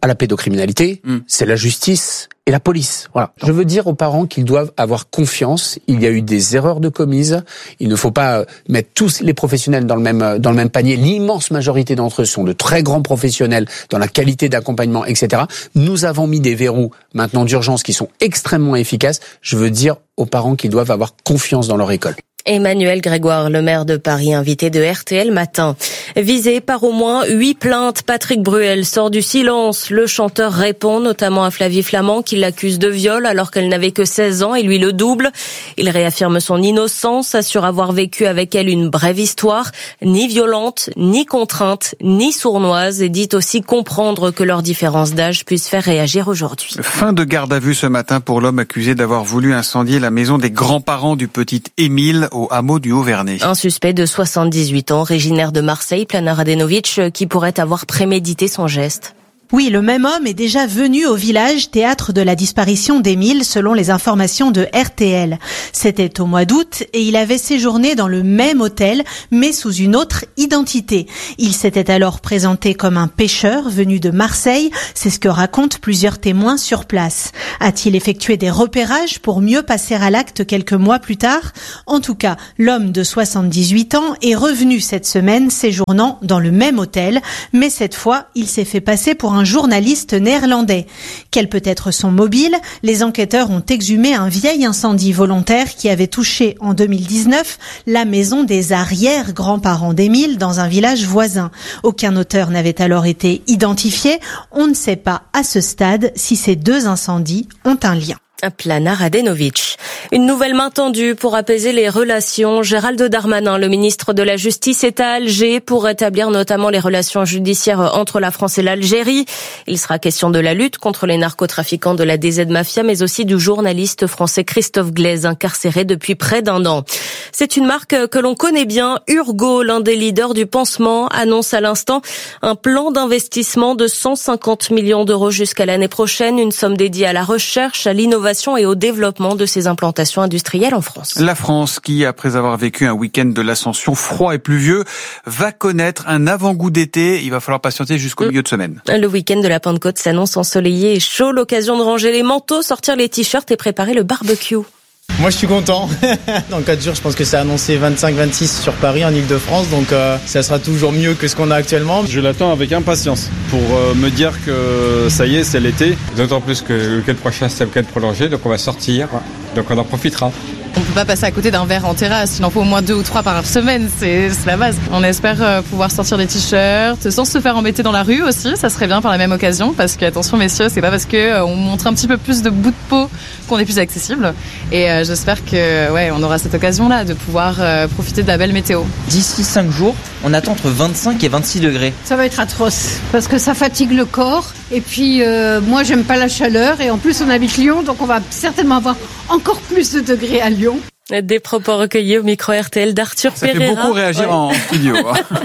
à la pédocriminalité, c'est la justice et la police. Voilà. Je veux dire aux parents qu'ils doivent avoir confiance. Il y a eu des erreurs de commises. Il ne faut pas mettre tous les professionnels dans le même panier. L'immense majorité d'entre eux sont de très grands professionnels dans la qualité d'accompagnement, etc. Nous avons mis des verrous maintenant d'urgence qui sont extrêmement efficaces. Je veux dire aux parents qu'ils doivent avoir confiance dans leur école. Emmanuel Grégoire, le maire de Paris, invité de RTL Matin. Visé par au moins 8 plaintes, Patrick Bruel sort du silence. Le chanteur répond notamment à Flavie Flament qui l'accuse de viol alors qu'elle n'avait que 16 ans et lui le double. Il réaffirme son innocence, assure avoir vécu avec elle une brève histoire, ni violente, ni contrainte, ni sournoise, et dit aussi comprendre que leur différence d'âge puisse faire réagir aujourd'hui. Fin de garde à vue ce matin pour l'homme accusé d'avoir voulu incendier la maison des grands-parents du petit Émile au hameau du Haut-Vernay. Un suspect de 78 ans, originaire de Marseille, Plana Radenovic, qui pourrait avoir prémédité son geste. Oui, le même homme est déjà venu au village, théâtre de la disparition d'Émile, selon les informations de RTL. C'était au mois d'août et il avait séjourné dans le même hôtel, mais sous une autre identité. Il s'était alors présenté comme un pêcheur venu de Marseille, c'est ce que racontent plusieurs témoins sur place. A-t-il effectué des repérages pour mieux passer à l'acte quelques mois plus tard ? En tout cas, l'homme de 78 ans est revenu cette semaine séjournant dans le même hôtel, mais cette fois, il s'est fait passer pour un journaliste néerlandais. Quel peut être son mobile ? Les enquêteurs ont exhumé un vieil incendie volontaire qui avait touché en 2019 la maison des arrière-grands-parents d'Émile dans un village voisin. Aucun auteur n'avait alors été identifié. On ne sait pas à ce stade si ces deux incendies ont un lien. Plana Radenovic. Une nouvelle main tendue pour apaiser les relations. Gérald Darmanin, le ministre de la Justice, est à Alger pour rétablir notamment les relations judiciaires entre la France et l'Algérie. Il sera question de la lutte contre les narcotrafiquants de la DZ Mafia, mais aussi du journaliste français Christophe Glaise, incarcéré depuis près d'1 an. C'est une marque que l'on connaît bien. Urgo, l'un des leaders du pansement, annonce à l'instant un plan d'investissement de 150 millions d'euros jusqu'à l'année prochaine, une somme dédiée à la recherche, à l'innovation et au développement de ces implantations industrielles en France. La France, qui, après avoir vécu un week-end de l'Ascension froid et pluvieux, va connaître un avant-goût d'été. Il va falloir patienter jusqu'au milieu de semaine. Le week-end de la Pentecôte s'annonce ensoleillé et chaud. L'occasion de ranger les manteaux, sortir les t-shirts et préparer le barbecue. Moi je suis content. Dans 4 jours je pense que c'est annoncé 25-26 sur Paris en Ile-de-France, donc ça sera toujours mieux que ce qu'on a actuellement. Je l'attends avec impatience pour me dire que ça y est, c'est l'été. D'autant plus que le week-end prochain c'est le week-end prolongé, donc on va sortir, donc on en profitera. On peut pas passer à côté d'un verre en terrasse, il en faut au moins 2 ou 3 par semaine, c'est la base. On espère pouvoir sortir des t-shirts sans se faire embêter dans la rue aussi, ça serait bien par la même occasion, parce que attention messieurs, c'est pas parce que on montre un petit peu plus de bout de peau qu'on est plus accessible. Et j'espère que on aura cette occasion-là de pouvoir profiter de la belle météo. D'ici 5 jours, on attend entre 25 et 26 degrés. Ça va être atroce, parce que ça fatigue le corps. Et puis moi j'aime pas la chaleur, et en plus on habite Lyon, donc on va certainement avoir encore plus de degrés à Lyon. Des propos recueillis au micro RTL d'Arthur Pereira. Ça fait beaucoup réagir en studio.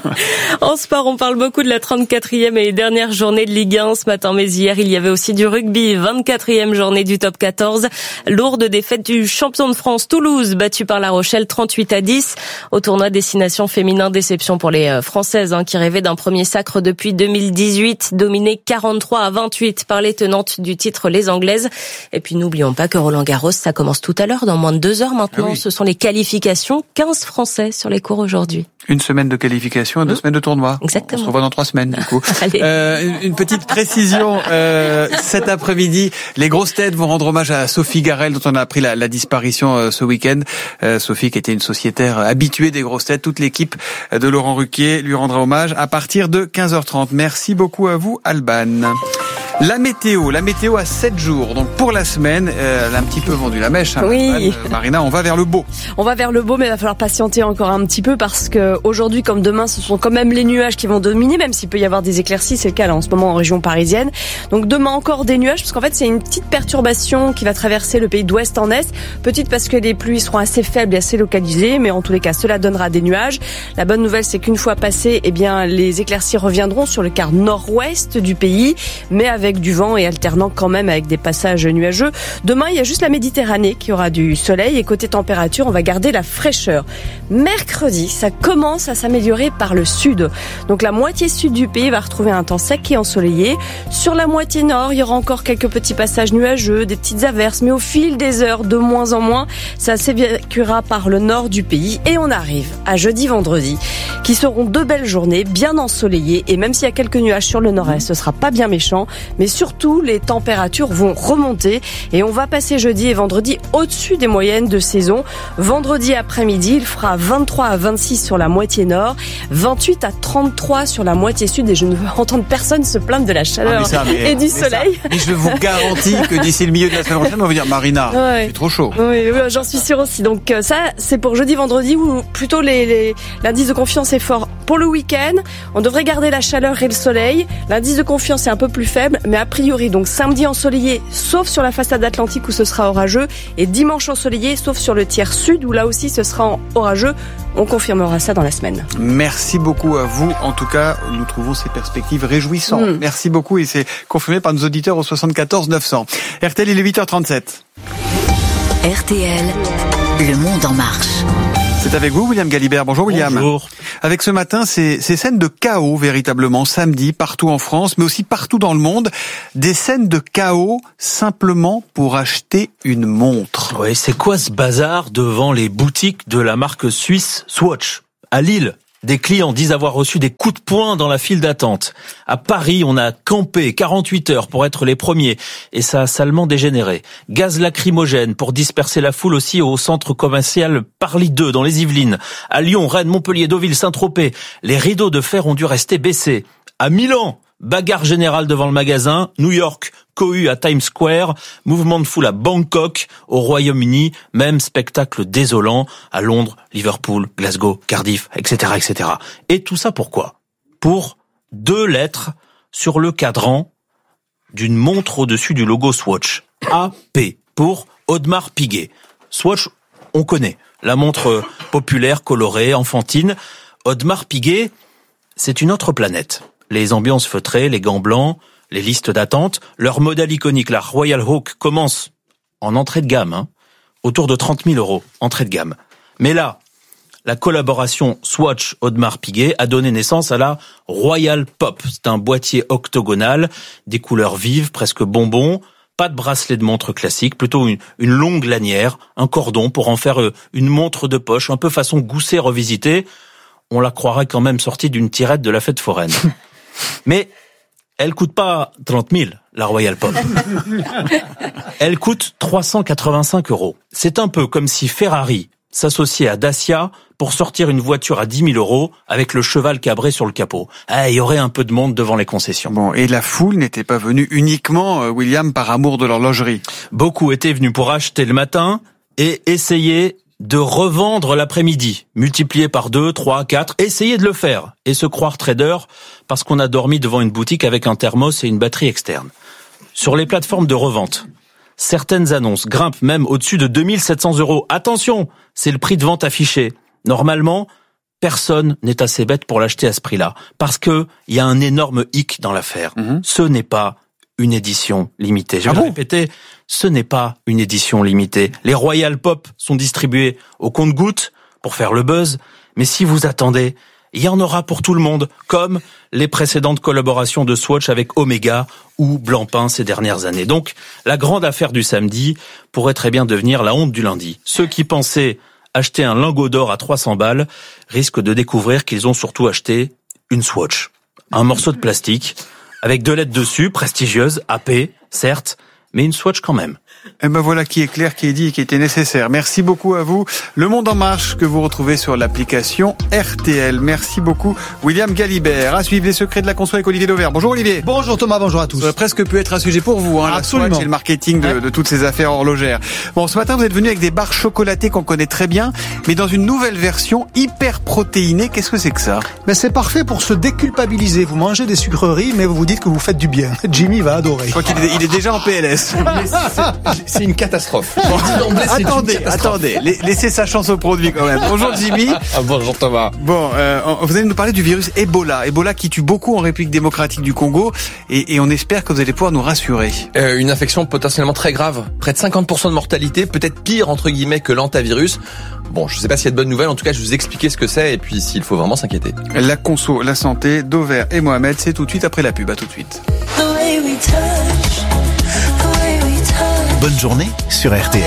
En sport, on parle beaucoup de la 34e et dernière journée de Ligue 1 ce matin, mais hier, il y avait aussi du rugby, 24e journée du top 14. Lourde défaite du champion de France Toulouse, battu par La Rochelle 38-10. Au tournoi Destination Féminin, déception pour les Françaises qui rêvaient d'un premier sacre depuis 2018, dominé 43-28 par les tenantes du titre, les Anglaises. Et puis n'oublions pas que Roland Garros, ça commence tout à l'heure, dans moins de 2 heures maintenant. Ah oui. Ce sont les qualifications, 15 Français sur les cours aujourd'hui. Une semaine de qualification et 2 semaines de tournoi. Exactement. On se revoit dans 3 semaines, du coup. Une petite précision. Cet après-midi, les grosses têtes vont rendre hommage à Sophie Garel, dont on a appris la disparition ce week-end. Sophie, qui était une sociétaire habituée des grosses têtes. Toute l'équipe de Laurent Ruquier lui rendra hommage à partir de 15h30. Merci beaucoup à vous, Alban. La météo à 7 jours. Donc pour la semaine, elle a un petit peu vendu la mèche. Oui. Marina, on va vers le beau. On va vers le beau, mais il va falloir patienter encore un petit peu parce que aujourd'hui comme demain, ce sont quand même les nuages qui vont dominer, même s'il peut y avoir des éclaircies. C'est le cas là en ce moment en région parisienne. Donc demain encore des nuages, parce qu'en fait c'est une petite perturbation qui va traverser le pays d'ouest en est. Petite parce que les pluies seront assez faibles et assez localisées, mais en tous les cas cela donnera des nuages. La bonne nouvelle, c'est qu'une fois passées, les éclaircies reviendront sur le quart nord-ouest du pays, mais avec avec du vent et alternant quand même avec des passages nuageux. Demain, il y a juste la Méditerranée qui aura du soleil et côté température, on va garder la fraîcheur. Mercredi, ça commence à s'améliorer par le sud. Donc la moitié sud du pays va retrouver un temps sec et ensoleillé. Sur la moitié nord, il y aura encore quelques petits passages nuageux, des petites averses, mais au fil des heures, de moins en moins, ça s'évacuera par le nord du pays. Et on arrive à jeudi, vendredi, qui seront 2 belles journées, bien ensoleillées. Et même s'il y a quelques nuages sur le nord-est, ce sera pas bien méchant. Mais surtout, les températures vont remonter. Et on va passer jeudi et vendredi au-dessus des moyennes de saison. Vendredi après-midi, il fera 23 à 26 sur la moitié nord, 28 à 33 sur la moitié sud. Et je ne veux entendre personne se plaindre de la chaleur et du soleil. Et je vous garantis que d'ici le milieu de la semaine prochaine, on va vous dire Marina, c'est trop chaud. Oui, j'en suis sûre aussi. Donc ça, c'est pour jeudi, vendredi, où plutôt l'indice de confiance est fort. Pour le week-end, on devrait garder la chaleur et le soleil. L'indice de confiance est un peu plus faible, mais a priori, donc samedi ensoleillé, sauf sur la façade atlantique où ce sera orageux, et dimanche ensoleillé, sauf sur le tiers sud où là aussi ce sera orageux. On confirmera ça dans la semaine. Merci beaucoup à vous. En tout cas, nous trouvons ces perspectives réjouissantes. Merci beaucoup et c'est confirmé par nos auditeurs au 74 900. RTL, il est 8h37. RTL, le monde en marche. C'est avec vous, William Galibert. Bonjour, William. Bonjour. Avec ce matin, ces scènes de chaos, véritablement, samedi, partout en France, mais aussi partout dans le monde. Des scènes de chaos, simplement pour acheter une montre. Oui, c'est quoi ce bazar devant les boutiques de la marque suisse Swatch ? À Lille, des clients disent avoir reçu des coups de poing dans la file d'attente. À Paris, on a campé 48 heures pour être les premiers et ça a salement dégénéré. Gaz lacrymogène pour disperser la foule aussi au centre commercial Parly 2 dans les Yvelines. À Lyon, Rennes, Montpellier, Deauville, Saint-Tropez, les rideaux de fer ont dû rester baissés. À Milan, bagarre générale devant le magasin. New York, cohue à Times Square, mouvement de foule à Bangkok, au Royaume-Uni, même spectacle désolant à Londres, Liverpool, Glasgow, Cardiff, etc., etc. Et tout ça pourquoi ? Pour 2 lettres sur le cadran d'une montre au-dessus du logo Swatch. AP pour Audemars Piguet. Swatch, on connaît. La montre populaire, colorée, enfantine. Audemars Piguet, c'est une autre planète. Les ambiances feutrées, les gants blancs, les listes d'attente, leur modèle iconique, la Royal Oak, commence en entrée de gamme, autour de 30 000 €, entrée de gamme. Mais là, la collaboration Swatch-Audemars Piguet a donné naissance à la Royal Pop. C'est un boîtier octogonal, des couleurs vives, presque bonbons, pas de bracelet de montre classique, plutôt une longue lanière, un cordon pour en faire une montre de poche, un peu façon Gousset revisitée. On la croirait quand même sortie d'une tirette de la fête foraine. Mais elle coûte pas 30 000, la Royal Pop. Elle coûte 385 €. C'est un peu comme si Ferrari s'associait à Dacia pour sortir une voiture à 10 000 € avec le cheval cabré sur le capot. Il y aurait un peu de monde devant les concessions. Bon, et la foule n'était pas venue uniquement, William, par amour de l'horlogerie. Beaucoup étaient venus pour acheter le matin et essayer de revendre l'après-midi, multiplié par 2, 3, 4, essayer de le faire et se croire trader parce qu'on a dormi devant une boutique avec un thermos et une batterie externe. Sur les plateformes de revente, certaines annonces grimpent même au-dessus de 2 700 €. Attention, c'est le prix de vente affiché. Normalement, personne n'est assez bête pour l'acheter à ce prix-là parce que il y a un énorme hic dans l'affaire. Ce n'est pas une édition limitée. Je vais le répéter, ce n'est pas une édition limitée. Les Royal Pop sont distribués au compte-gouttes pour faire le buzz, mais si vous attendez, il y en aura pour tout le monde, comme les précédentes collaborations de Swatch avec Omega ou Blancpain ces dernières années. Donc, la grande affaire du samedi pourrait très bien devenir la honte du lundi. Ceux qui pensaient acheter un lingot d'or à 300 balles risquent de découvrir qu'ils ont surtout acheté une Swatch. Un morceau de plastique avec 2 lettres dessus, prestigieuses, AP, certes, mais une Swatch quand même. Et ben voilà qui est clair, qui est dit et qui était nécessaire. Merci beaucoup à vous. Le Monde en Marche que vous retrouvez sur l'application RTL. Merci beaucoup William Galibert. À suivre les secrets de la conso avec Olivier Dauvert. Bonjour Olivier. Bonjour Thomas, bonjour à tous. Ça aurait presque pu être un sujet pour vous, la Swatch et le marketing de toutes ces affaires horlogères. Bon, ce matin vous êtes venu avec des barres chocolatées qu'on connaît très bien, mais dans une nouvelle version hyper protéinée. Qu'est-ce que c'est que ça ? Mais c'est parfait pour se déculpabiliser. Vous mangez des sucreries, mais vous vous dites que vous faites du bien. Jimmy va adorer. Je crois qu'il est déjà en PLS. C'est une catastrophe. Attendez. Laissez sa chance au produit quand même. Bonjour Jimmy. Bonjour Thomas. Bon, vous allez nous parler du virus Ebola. Ebola qui tue beaucoup en République démocratique du Congo. Et on espère que vous allez pouvoir nous rassurer. Une infection potentiellement très grave. Près de 50% de mortalité, peut-être pire entre guillemets que l'hantavirus. Bon, je sais pas s'il y a de bonnes nouvelles. En tout cas, je vais vous expliquer ce que c'est et puis s'il faut vraiment s'inquiéter. La conso, la santé, Dover et Mohamed, c'est tout de suite après la pub. À tout de suite. Bonne journée sur RTL.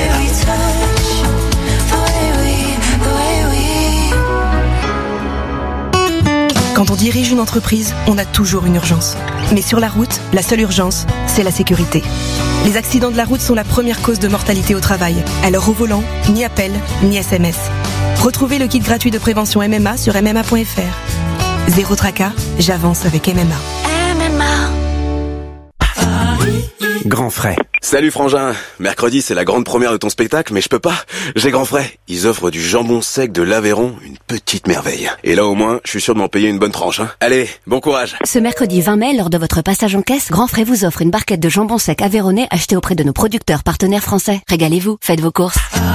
Quand on dirige une entreprise, on a toujours une urgence. Mais sur la route, la seule urgence, c'est la sécurité. Les accidents de la route sont la première cause de mortalité au travail. Alors au volant, ni appel, ni SMS. Retrouvez le kit gratuit de prévention MMA sur MMA.fr. Zéro tracas, j'avance avec MMA. Grand frais. Salut Frangin. Mercredi, c'est la grande première de ton spectacle, mais je peux pas. J'ai Grand frais. Ils offrent du jambon sec de l'Aveyron, une petite merveille. Et là, au moins, je suis sûr de m'en payer une bonne tranche. Hein. Allez, bon courage. Ce mercredi 20 mai, lors de votre passage en caisse, Grand Frais vous offre une barquette de jambon sec aveyronnais achetée auprès de nos producteurs partenaires français. Régalez-vous, faites vos courses.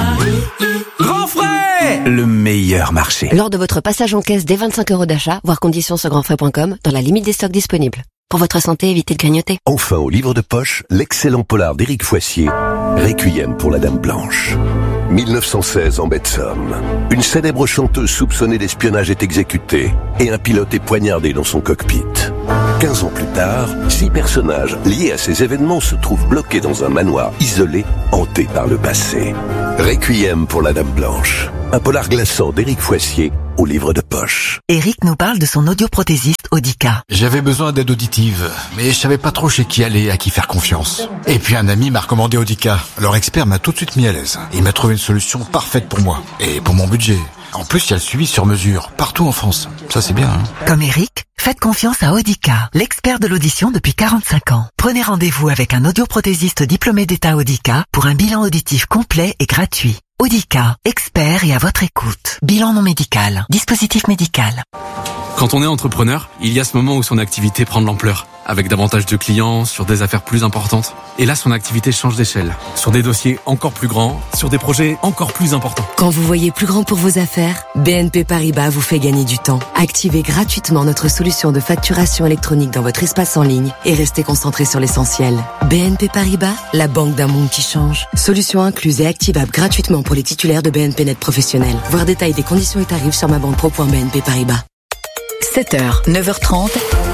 Grand frais. Le meilleur marché. Lors de votre passage en caisse dès 25 € d'achat, voir conditions sur grandfrais.com, dans la limite des stocks disponibles. Pour votre santé, évitez de grignoter. Enfin, au livre de poche, l'excellent polar d'Éric Foissier, Requiem pour la Dame Blanche. 1916 en baie de Somme. Une célèbre chanteuse soupçonnée d'espionnage est exécutée et un pilote est poignardé dans son cockpit. 15 ans plus tard, 6 personnages liés à ces événements se trouvent bloqués dans un manoir isolé, hanté par le passé. Requiem pour la Dame Blanche. Un polar glaçant d'Éric Foissier au livre de poche. Eric nous parle de son audioprothésiste Audica. J'avais besoin d'aide auditive, mais je savais pas trop chez qui aller, à qui faire confiance. Et puis un ami m'a recommandé Audica. Leur expert m'a tout de suite mis à l'aise. Il m'a trouvé une solution parfaite pour moi et pour mon budget. En plus, il y a le suivi sur mesure, partout en France. Ça, c'est bien, hein. Comme Eric, faites confiance à Audica, l'expert de l'audition depuis 45 ans. Prenez rendez-vous avec un audioprothésiste diplômé d'État Audica pour un bilan auditif complet et gratuit. Audica, expert et à votre écoute. Bilan non médical, dispositif médical. Quand on est entrepreneur, il y a ce moment où son activité prend de l'ampleur, avec davantage de clients, sur des affaires plus importantes. Et là, son activité change d'échelle, sur des dossiers encore plus grands, sur des projets encore plus importants. Quand vous voyez plus grand pour vos affaires, BNP Paribas vous fait gagner du temps. Activez gratuitement notre solution de facturation électronique dans votre espace en ligne et restez concentré sur l'essentiel. BNP Paribas, la banque d'un monde qui change. Solution incluse et activable gratuitement pour les titulaires de BNP Net professionnels. Voir détail des conditions et tarifs sur mabanquepro.bnp Paribas. 7h, 9h30.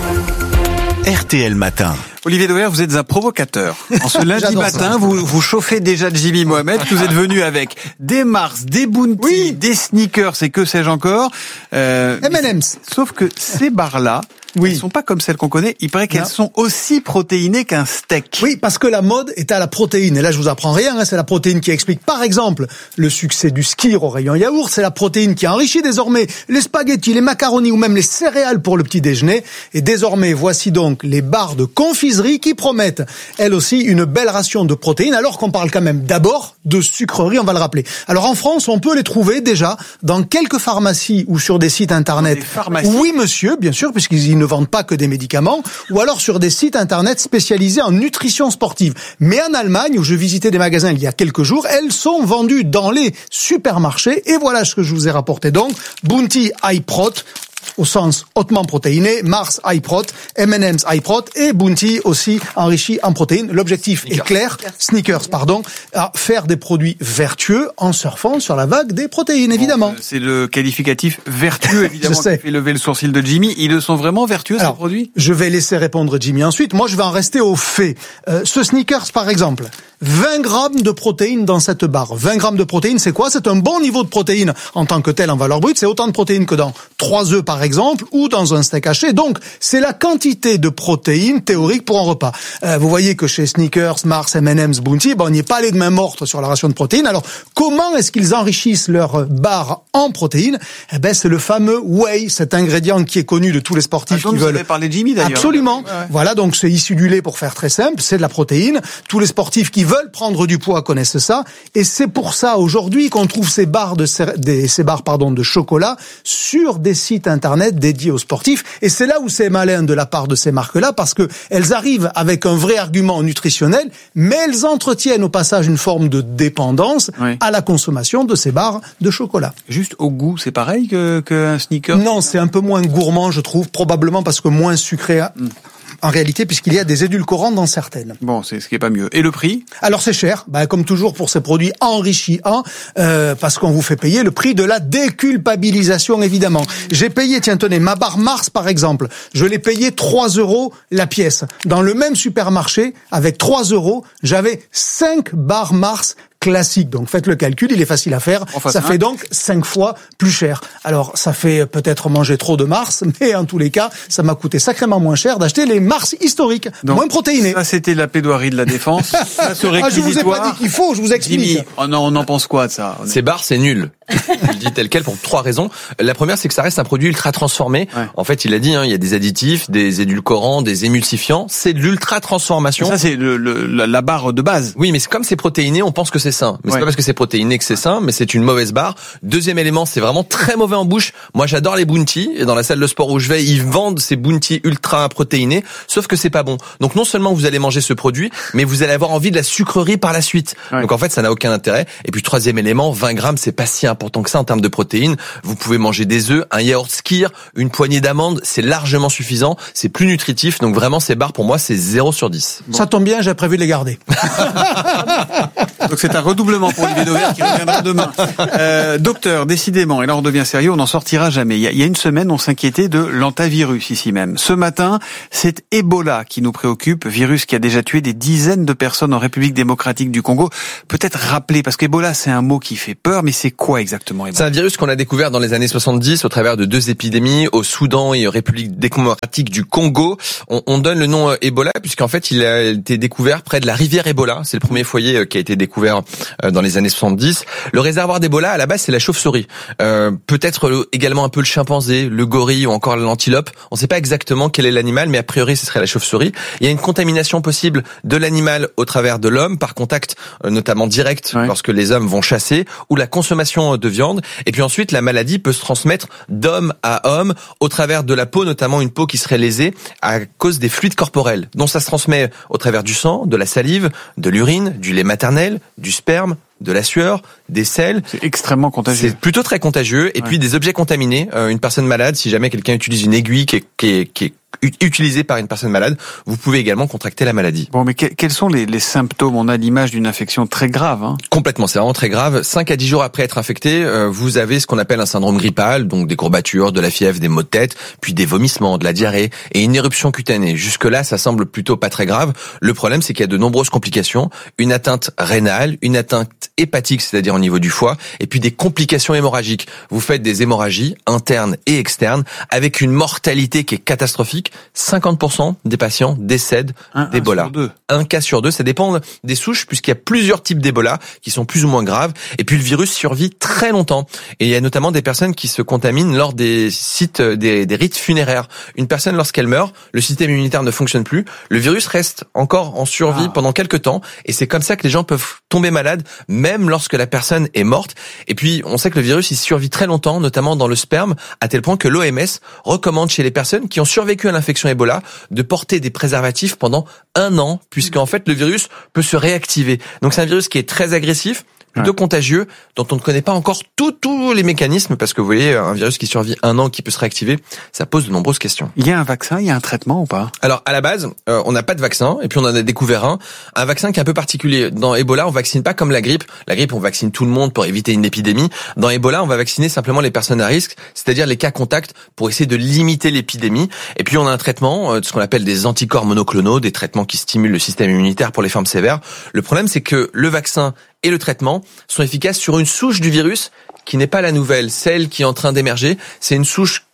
RTL Matin. Olivier Dover, vous êtes un provocateur. En ce lundi matin, vous chauffez déjà Jimmy Mohamed, que vous êtes venu avec des Mars, des Bounty, des sneakers et que sais-je encore. M&M's. Sauf que ces barres-là, elles sont pas comme celles qu'on connaît. Il paraît qu'elles sont aussi protéinées qu'un steak. Oui, parce que la mode est à la protéine. Et là, je vous apprends rien, hein, c'est la protéine qui explique, par exemple, le succès du Skyr au rayon yaourt. C'est la protéine qui enrichit désormais les spaghettis, les macaronis ou même les céréales pour le petit déjeuner. Et désormais, voici donc les barres de confiserie qui promettent, elles aussi, une belle ration de protéines, alors qu'on parle quand même d'abord de sucreries, on va le rappeler. Alors en France, on peut les trouver déjà dans quelques pharmacies ou sur des sites internet. Des pharmacies. Oui, monsieur, bien sûr, puisqu'ils ne vendent pas que des médicaments, ou alors sur des sites internet spécialisés en nutrition sportive. Mais en Allemagne, où je visitais des magasins il y a quelques jours, elles sont vendues dans les supermarchés, et voilà ce que je vous ai rapporté donc. Bounty High Prot, au sens hautement protéiné, Mars High Prot, M&M's High Prot et Bounty aussi enrichi en protéines. L'objectif est clair, à faire des produits vertueux en surfant sur la vague des protéines, évidemment. C'est le qualificatif vertueux, évidemment, qui fait lever le sourcil de Jimmy. Ils le sont vraiment vertueux, ces produits? Je vais laisser répondre Jimmy ensuite. Moi, je vais en rester aux faits. Ce sneakers, par exemple, 20 grammes de protéines dans cette barre. 20 grammes de protéines, c'est quoi? C'est un bon niveau de protéines en tant que tel en valeur brute. C'est autant de protéines que dans 3 œufs, par exemple, ou dans un steak haché. Donc, c'est la quantité de protéines théorique pour un repas. Vous voyez que chez Snickers, Mars, M&M's, Bounty, on n'y est pas allé de main morte sur la ration de protéines. Alors, comment est-ce qu'ils enrichissent leur barre en protéines? C'est le fameux whey, cet ingrédient qui est connu de tous les sportifs qui veulent. Vous avez parlé de Jimmy, d'ailleurs. Absolument. Ouais. Voilà, donc c'est issu du lait pour faire très simple. C'est de la protéine. Tous les sportifs qui veulent prendre du poids connaissent ça, et c'est pour ça aujourd'hui qu'on trouve ces barres de chocolat sur des sites internet dédiés aux sportifs, et c'est là où c'est malin de la part de ces marques-là, parce que elles arrivent avec un vrai argument nutritionnel, mais elles entretiennent au passage une forme de dépendance à la consommation de ces barres de chocolat. Juste au goût, c'est pareil qu'un Snickers? Non, c'est un peu moins gourmand, je trouve, probablement parce que moins sucré en réalité, puisqu'il y a des édulcorants dans certaines. Bon, c'est ce qui est pas mieux. Et le prix? Alors c'est cher, comme toujours pour ces produits enrichis, parce qu'on vous fait payer le prix de la déculpabilisation, évidemment. J'ai payé, tenez, ma barre Mars par exemple, je l'ai payé 3 € la pièce. Dans le même supermarché, avec 3 €, j'avais 5 barres Mars classique. Donc faites le calcul, il est facile à faire. Ça fait donc 5 fois plus cher. Alors ça fait peut-être manger trop de Mars, mais en tous les cas, ça m'a coûté sacrément moins cher d'acheter les Mars historiques, donc, moins protéinés. Ça c'était la plaidoirie de la défense. Je vous ai pas dit qu'il faut, je vous explique. Jimmy, on en pense quoi de ça? Ces barres, c'est nul. Je le dis tel quel pour 3 raisons. La première, c'est que ça reste un produit ultra transformé. En fait, il a dit, il y a des additifs, des édulcorants, des émulsifiants. C'est de l'ultra transformation. Ça, c'est la barre de base. Oui, mais c'est comme c'est protéiné, on pense que c'est sain. Mais c'est pas parce que c'est protéiné que c'est sain, mais c'est une mauvaise barre. Deuxième élément, c'est vraiment très mauvais en bouche. Moi, j'adore les Bounty. Et dans la salle de sport où je vais, ils vendent ces Bounty ultra protéinés. Sauf que c'est pas bon. Donc, non seulement vous allez manger ce produit, mais vous allez avoir envie de la sucrerie par la suite. Donc, en fait, ça n'a aucun intérêt. Et puis, troisième élément, 20 grammes, c'est pas si important que ça en termes de protéines. Vous pouvez manger des œufs, un yaourt skyr, une poignée d'amandes. C'est largement suffisant. C'est plus nutritif. Donc, vraiment, ces barres, pour moi, c'est 0 sur 10. Bon. Ça tombe bien, j'ai prévu de les garder. Donc, c'est un redoublement pour Olivier Dauvert qui reviendra demain. Docteur, décidément, et là on devient sérieux, on n'en sortira jamais. Il y a une semaine, on s'inquiétait de l'hantavirus ici même. Ce matin, c'est Ebola qui nous préoccupe, virus qui a déjà tué des dizaines de personnes en République démocratique du Congo. Peut-être rappeler, parce qu'Ebola c'est un mot qui fait peur, mais c'est quoi exactement Ebola? C'est un virus qu'on a découvert dans les années 70 au travers de 2 épidémies au Soudan et en République démocratique du Congo. On donne le nom Ebola puisqu'en fait il a été découvert près de la rivière Ebola. C'est le premier foyer qui a été découvert dans les années 70. Le réservoir d'Ebola, à la base, c'est la chauve-souris. Peut-être également un peu le chimpanzé, le gorille ou encore l'antilope. On ne sait pas exactement quel est l'animal, mais a priori, ce serait la chauve-souris. Il y a une contamination possible de l'animal au travers de l'homme, par contact notamment direct lorsque les hommes vont chasser, ou la consommation de viande. Et puis ensuite, la maladie peut se transmettre d'homme à homme au travers de la peau, notamment une peau qui serait lésée à cause des fluides corporels. Donc ça se transmet au travers du sang, de la salive, de l'urine, du lait maternel, du sperme, de la sueur, des selles. C'est extrêmement contagieux. C'est plutôt très contagieux. Et puis des objets contaminés. Une personne malade, si jamais quelqu'un utilise une aiguille qui est utilisée par une personne malade, vous pouvez également contracter la maladie. Bon, mais quels sont les symptômes? On a l'image d'une infection très grave. Complètement, c'est vraiment très grave. 5 à 10 jours après être infecté, vous avez ce qu'on appelle un syndrome grippal, donc des courbatures, de la fièvre, des maux de tête, puis des vomissements, de la diarrhée et une éruption cutanée. Jusque-là, ça semble plutôt pas très grave. Le problème, c'est qu'il y a de nombreuses complications, une atteinte rénale, une atteinte hépatique, c'est-à-dire au niveau du foie, et puis des complications hémorragiques. Vous faites des hémorragies internes et externes avec une mortalité qui est catastrophique. 50% des patients décèdent d'Ebola. 1 cas sur 2, ça dépend des souches puisqu'il y a plusieurs types d'Ebola qui sont plus ou moins graves. Et puis le virus survit très longtemps. Et il y a notamment des personnes qui se contaminent lors des sites, des rites funéraires. Une personne, lorsqu'elle meurt, le système immunitaire ne fonctionne plus. Le virus reste encore en survie pendant quelques temps. Et c'est comme ça que les gens peuvent tomber malades, même lorsque la personne est morte. Et puis, on sait que le virus, il survit très longtemps, notamment dans le sperme, à tel point que l'OMS recommande chez les personnes qui ont survécu à l'infection Ebola de porter des préservatifs pendant 1 an, puisqu'en fait, le virus peut se réactiver. Donc, c'est un virus qui est très agressif, plutôt contagieux, dont on ne connaît pas encore tous les mécanismes, parce que vous voyez, un virus qui survit 1 an, qui peut se réactiver, ça pose de nombreuses questions. Il y a un vaccin, il y a un traitement ou pas? Alors, à la base, on n'a pas de vaccin, et puis on en a découvert un vaccin qui est un peu particulier. Dans Ebola, on vaccine pas comme la grippe. La grippe, on vaccine tout le monde pour éviter une épidémie. Dans Ebola, on va vacciner simplement les personnes à risque, c'est-à-dire les cas contacts, pour essayer de limiter l'épidémie. Et puis, on a un traitement, ce qu'on appelle des anticorps monoclonaux, des traitements qui stimulent le système immunitaire pour les formes sévères. Le problème, c'est que le vaccin et le traitement sont efficaces sur une souche du virus qui n'est pas la nouvelle, celle qui est en train d'émerger. C'est une souche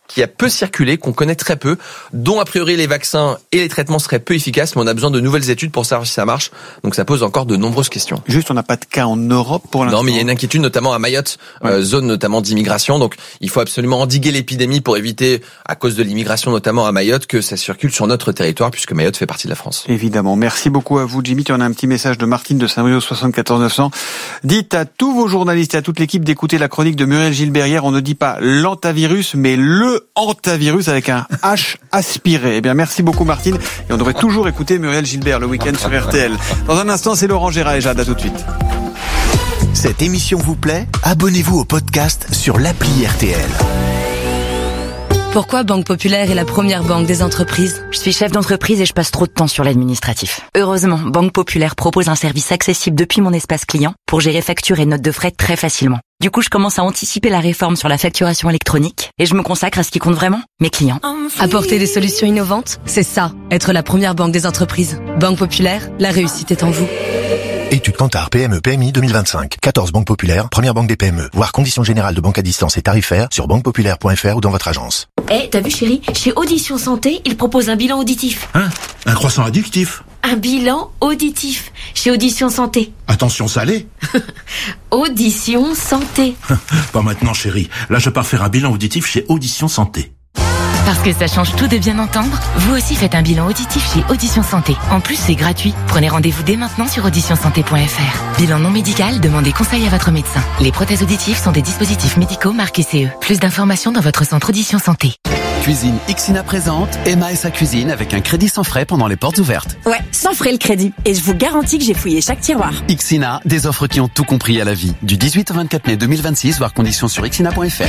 qui a peu circulé, qu'on connaît très peu, dont a priori les vaccins et les traitements seraient peu efficaces, mais on a besoin de nouvelles études pour savoir si ça marche. Donc ça pose encore de nombreuses questions. Juste, on n'a pas de cas en Europe pour l'instant. Non, mais il y a une inquiétude notamment à Mayotte, zone notamment d'immigration. Donc il faut absolument endiguer l'épidémie pour éviter, à cause de l'immigration notamment à Mayotte, que ça circule sur notre territoire, puisque Mayotte fait partie de la France. Évidemment. Merci beaucoup à vous, Jimmy. On a un petit message de Martine de Saint-Brieuc 74 900. Dites à tous vos journalistes et à toute l'équipe d'écouter la chronique de Muriel Gilbert hier. On ne dit pas l'antavirus, mais le antavirus avec un H aspiré. Eh bien, merci beaucoup, Martine. Et on devrait toujours écouter Muriel Gilbert le week-end sur RTL. Dans un instant, c'est Laurent Gérard et Jade. À tout de suite. Cette émission vous plaît ? Abonnez-vous au podcast sur l'appli RTL. Pourquoi Banque Populaire est la première banque des entreprises ? Je suis chef d'entreprise et je passe trop de temps sur l'administratif. Heureusement, Banque Populaire propose un service accessible depuis mon espace client pour gérer factures et notes de frais très facilement. Du coup, je commence à anticiper la réforme sur la facturation électronique et je me consacre à ce qui compte vraiment, mes clients. Apporter des solutions innovantes, c'est ça, être la première banque des entreprises. Banque Populaire, la réussite est en vous. Étude Kantar PME PMI 2025. 14 banques populaires, première banque des PME. Voir conditions générales de banque à distance et tarifaires sur banquepopulaire.fr ou dans votre agence. T'as vu chérie, chez Audition Santé, ils proposent un bilan auditif. Hein ? Un croissant addictif ? Un bilan auditif, chez Audition Santé. Attention salé ? Audition Santé. Pas maintenant chérie, là je pars faire un bilan auditif chez Audition Santé. Parce que ça change tout de bien entendre, vous aussi faites un bilan auditif chez Audition Santé. En plus, c'est gratuit. Prenez rendez-vous dès maintenant sur auditionsanté.fr. Bilan non médical, demandez conseil à votre médecin. Les prothèses auditives sont des dispositifs médicaux marqués CE. Plus d'informations dans votre centre Audition Santé. Cuisine Ixina présente Emma et sa cuisine avec un crédit sans frais pendant les portes ouvertes. Ouais, sans frais le crédit. Et je vous garantis que j'ai fouillé chaque tiroir. Ixina, des offres qui ont tout compris à la vie. Du 18 au 24 mai 2026, voir conditions sur ixina.fr.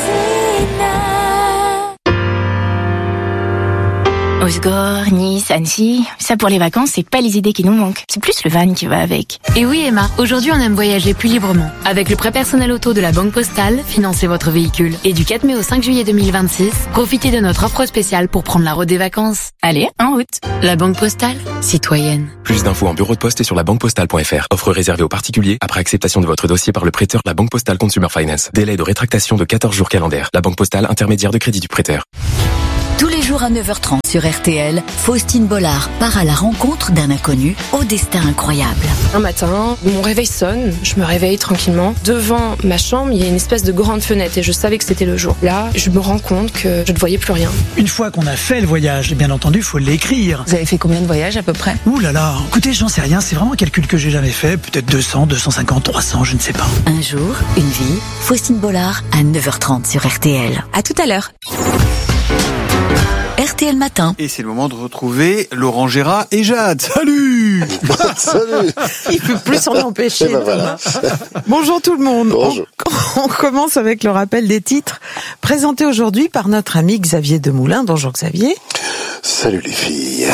Osgore, Nice, Annecy, ça pour les vacances, c'est pas les idées qui nous manquent. C'est plus le van qui va avec. Et oui Emma, aujourd'hui on aime voyager plus librement. Avec le prêt personnel auto de la Banque Postale, financez votre véhicule. Et du 4 mai au 5 juillet 2026, profitez de notre offre spéciale pour prendre la route des vacances. Allez, en route. La Banque Postale, citoyenne. Plus d'infos en bureau de poste et sur labanquepostale.fr. Offre réservée aux particuliers après acceptation de votre dossier par le prêteur La Banque Postale Consumer Finance. Délai de rétractation de 14 jours calendaires. La Banque Postale, intermédiaire de crédit du prêteur. Tous les jours à 9h30 sur RTL, Faustine Bollard part à la rencontre d'un inconnu au destin incroyable. Un matin, mon réveil sonne, je me réveille tranquillement. Devant ma chambre, il y a une espèce de grande fenêtre et je savais que c'était le jour. Là, je me rends compte que je ne voyais plus rien. Une fois qu'on a fait le voyage, bien entendu, il faut l'écrire. Vous avez fait combien de voyages à peu près ? Ouh là là, écoutez, j'en sais rien, c'est vraiment un calcul que j'ai jamais fait. Peut-être 200, 250, 300, je ne sais pas. Un jour, une vie, Faustine Bollard à 9h30 sur RTL. À tout à l'heure. RTL Matin. Et c'est le moment de retrouver Laurent Gérard et Jade. Salut. Salut. Il peut plus s'en empêcher. Ben voilà. Bonjour tout le monde. Bonjour. On commence avec le rappel des titres présentés aujourd'hui par notre ami Xavier Demoulin. Bonjour Xavier. Salut les filles.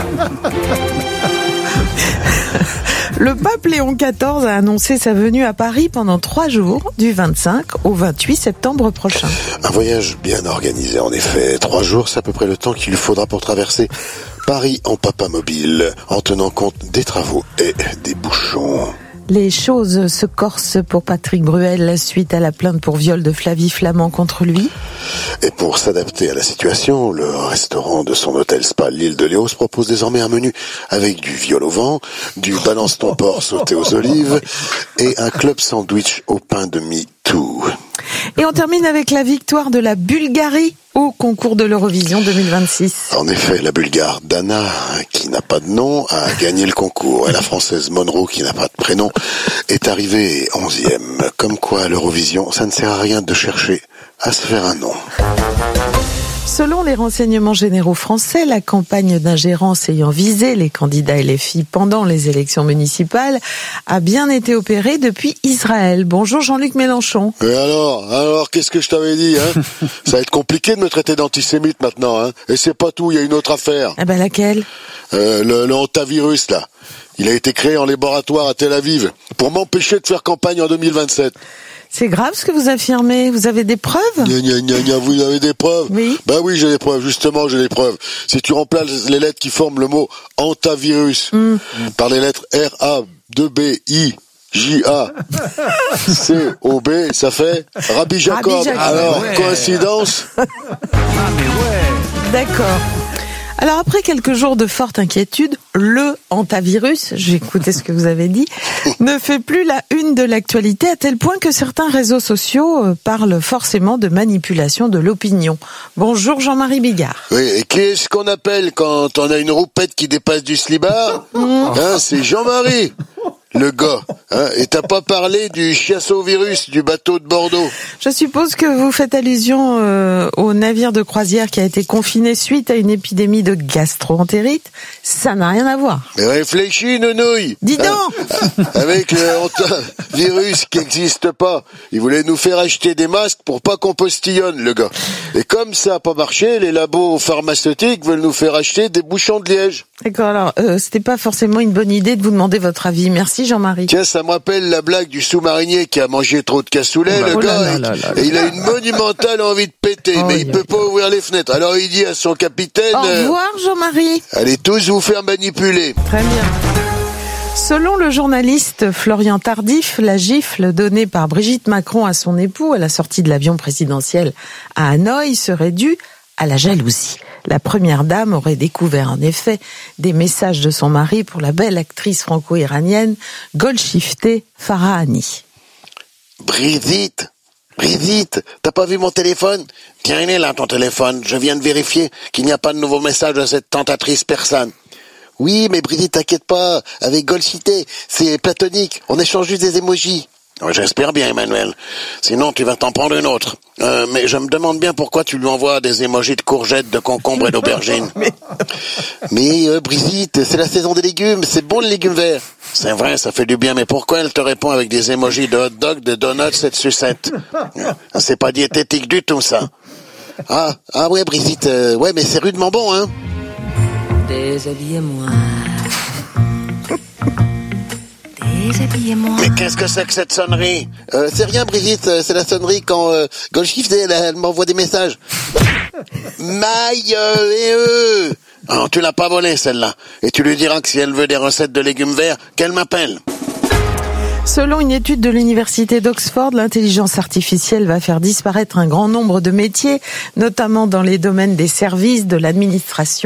Le pape Léon XIV a annoncé sa venue à Paris pendant 3 jours, du 25 au 28 septembre prochain. Un voyage bien organisé en effet. 3 jours, c'est à peu près le temps qu'il faudra pour traverser Paris en papamobile, en tenant compte des travaux et des bouchons. Les choses se corsent pour Patrick Bruel suite à la plainte pour viol de Flavie Flament contre lui. Et pour s'adapter à la situation, le restaurant de son hôtel spa l'île de Léos propose désormais un menu avec du viol au vent, du balance ton porc sauté aux olives et un club sandwich au pain de mie tout. Et on termine avec la victoire de la Bulgarie au concours de l'Eurovision 2026. En effet, la Bulgare Dana, qui n'a pas de nom, a gagné le concours. Et la Française Monroe, qui n'a pas de prénom, est arrivée 11e. Comme quoi, l'Eurovision, ça ne sert à rien de chercher à se faire un nom. Selon les renseignements généraux français, la campagne d'ingérence ayant visé les candidats LFI pendant les élections municipales a bien été opérée depuis Israël. Bonjour Jean-Luc Mélenchon. Et alors, qu'est-ce que je t'avais dit, hein? Ça va être compliqué de me traiter d'antisémite maintenant, hein? Et c'est pas tout, il y a une autre affaire. Ah ben laquelle? Le hantavirus, là. Il a été créé en laboratoire à Tel Aviv pour m'empêcher de faire campagne en 2027. C'est grave ce que vous affirmez. Vous avez des preuves? Vous avez des preuves? Oui. Ben oui, j'ai des preuves. Justement, j'ai des preuves. Si tu remplaces les lettres qui forment le mot hantavirus par les lettres R-A-2-B-I J-A-C-O-B, ça fait Rabbi Jacob. Alors, coïncidence? D'accord. Alors après quelques jours de forte inquiétude, le hantavirus, j'ai écouté ce que vous avez dit, ne fait plus la une de l'actualité à tel point que certains réseaux sociaux parlent forcément de manipulation de l'opinion. Bonjour Jean-Marie Bigard. Oui, et qu'est-ce qu'on appelle quand on a une roupette qui dépasse du slibard? C'est Jean-Marie. Le gars, et t'as pas parlé du chiassovirus du bateau de Bordeaux. Je suppose que vous faites allusion au navire de croisière qui a été confiné suite à une épidémie de gastro-entérite. Ça n'a rien à voir. Mais réfléchis, nounouille. Dis donc. Avec le virus qui n'existe pas. Il voulait nous faire acheter des masques pour pas qu'on postillonne, le gars. Et comme ça a pas marché, les labos pharmaceutiques veulent nous faire acheter des bouchons de liège. D'accord, alors c'était pas forcément une bonne idée de vous demander votre avis. Merci Jean-Marie. Tiens, ça me rappelle la blague du sous-marinier qui a mangé trop de cassoulet, le gars, et il a une monumentale envie de péter, mais il peut pas ouvrir les fenêtres. Alors il dit à son capitaine... Au revoir Jean-Marie. Allez tous vous faire manipuler. Très bien. Selon le journaliste Florian Tardif, la gifle donnée par Brigitte Macron à son époux à la sortie de l'avion présidentiel à Hanoï serait due à la jalousie. La première dame aurait découvert en effet des messages de son mari pour la belle actrice franco-iranienne Golshifteh Farahani. Brigitte, t'as pas vu mon téléphone? Tiens, il est là ton téléphone. Je viens de vérifier qu'il n'y a pas de nouveaux messages de cette tentatrice persane. Oui, mais Brigitte, t'inquiète pas. Avec Golshifteh, c'est platonique. On échange juste des émojis. J'espère bien, Emmanuel. Sinon, tu vas t'en prendre une autre. Mais je me demande bien pourquoi tu lui envoies des émojis de courgettes, de concombres et d'aubergines. Mais Brigitte, c'est la saison des légumes. C'est bon, les légumes verts. C'est vrai, ça fait du bien. Mais pourquoi elle te répond avec des émojis de hot dog, de donuts et de sucettes? C'est pas diététique du tout, ça. Ah ouais, Brigitte. Ouais, mais c'est rudement bon, hein. Déshabillez-moi. Mais qu'est-ce que c'est que cette sonnerie? C'est rien, Brigitte, c'est la sonnerie quand Golshifteh, elle m'envoie des messages. Maille Oh, tu l'as pas volée, celle-là. Et tu lui diras que si elle veut des recettes de légumes verts, qu'elle m'appelle. Selon une étude de l'université d'Oxford, l'intelligence artificielle va faire disparaître un grand nombre de métiers, notamment dans les domaines des services, de l'administration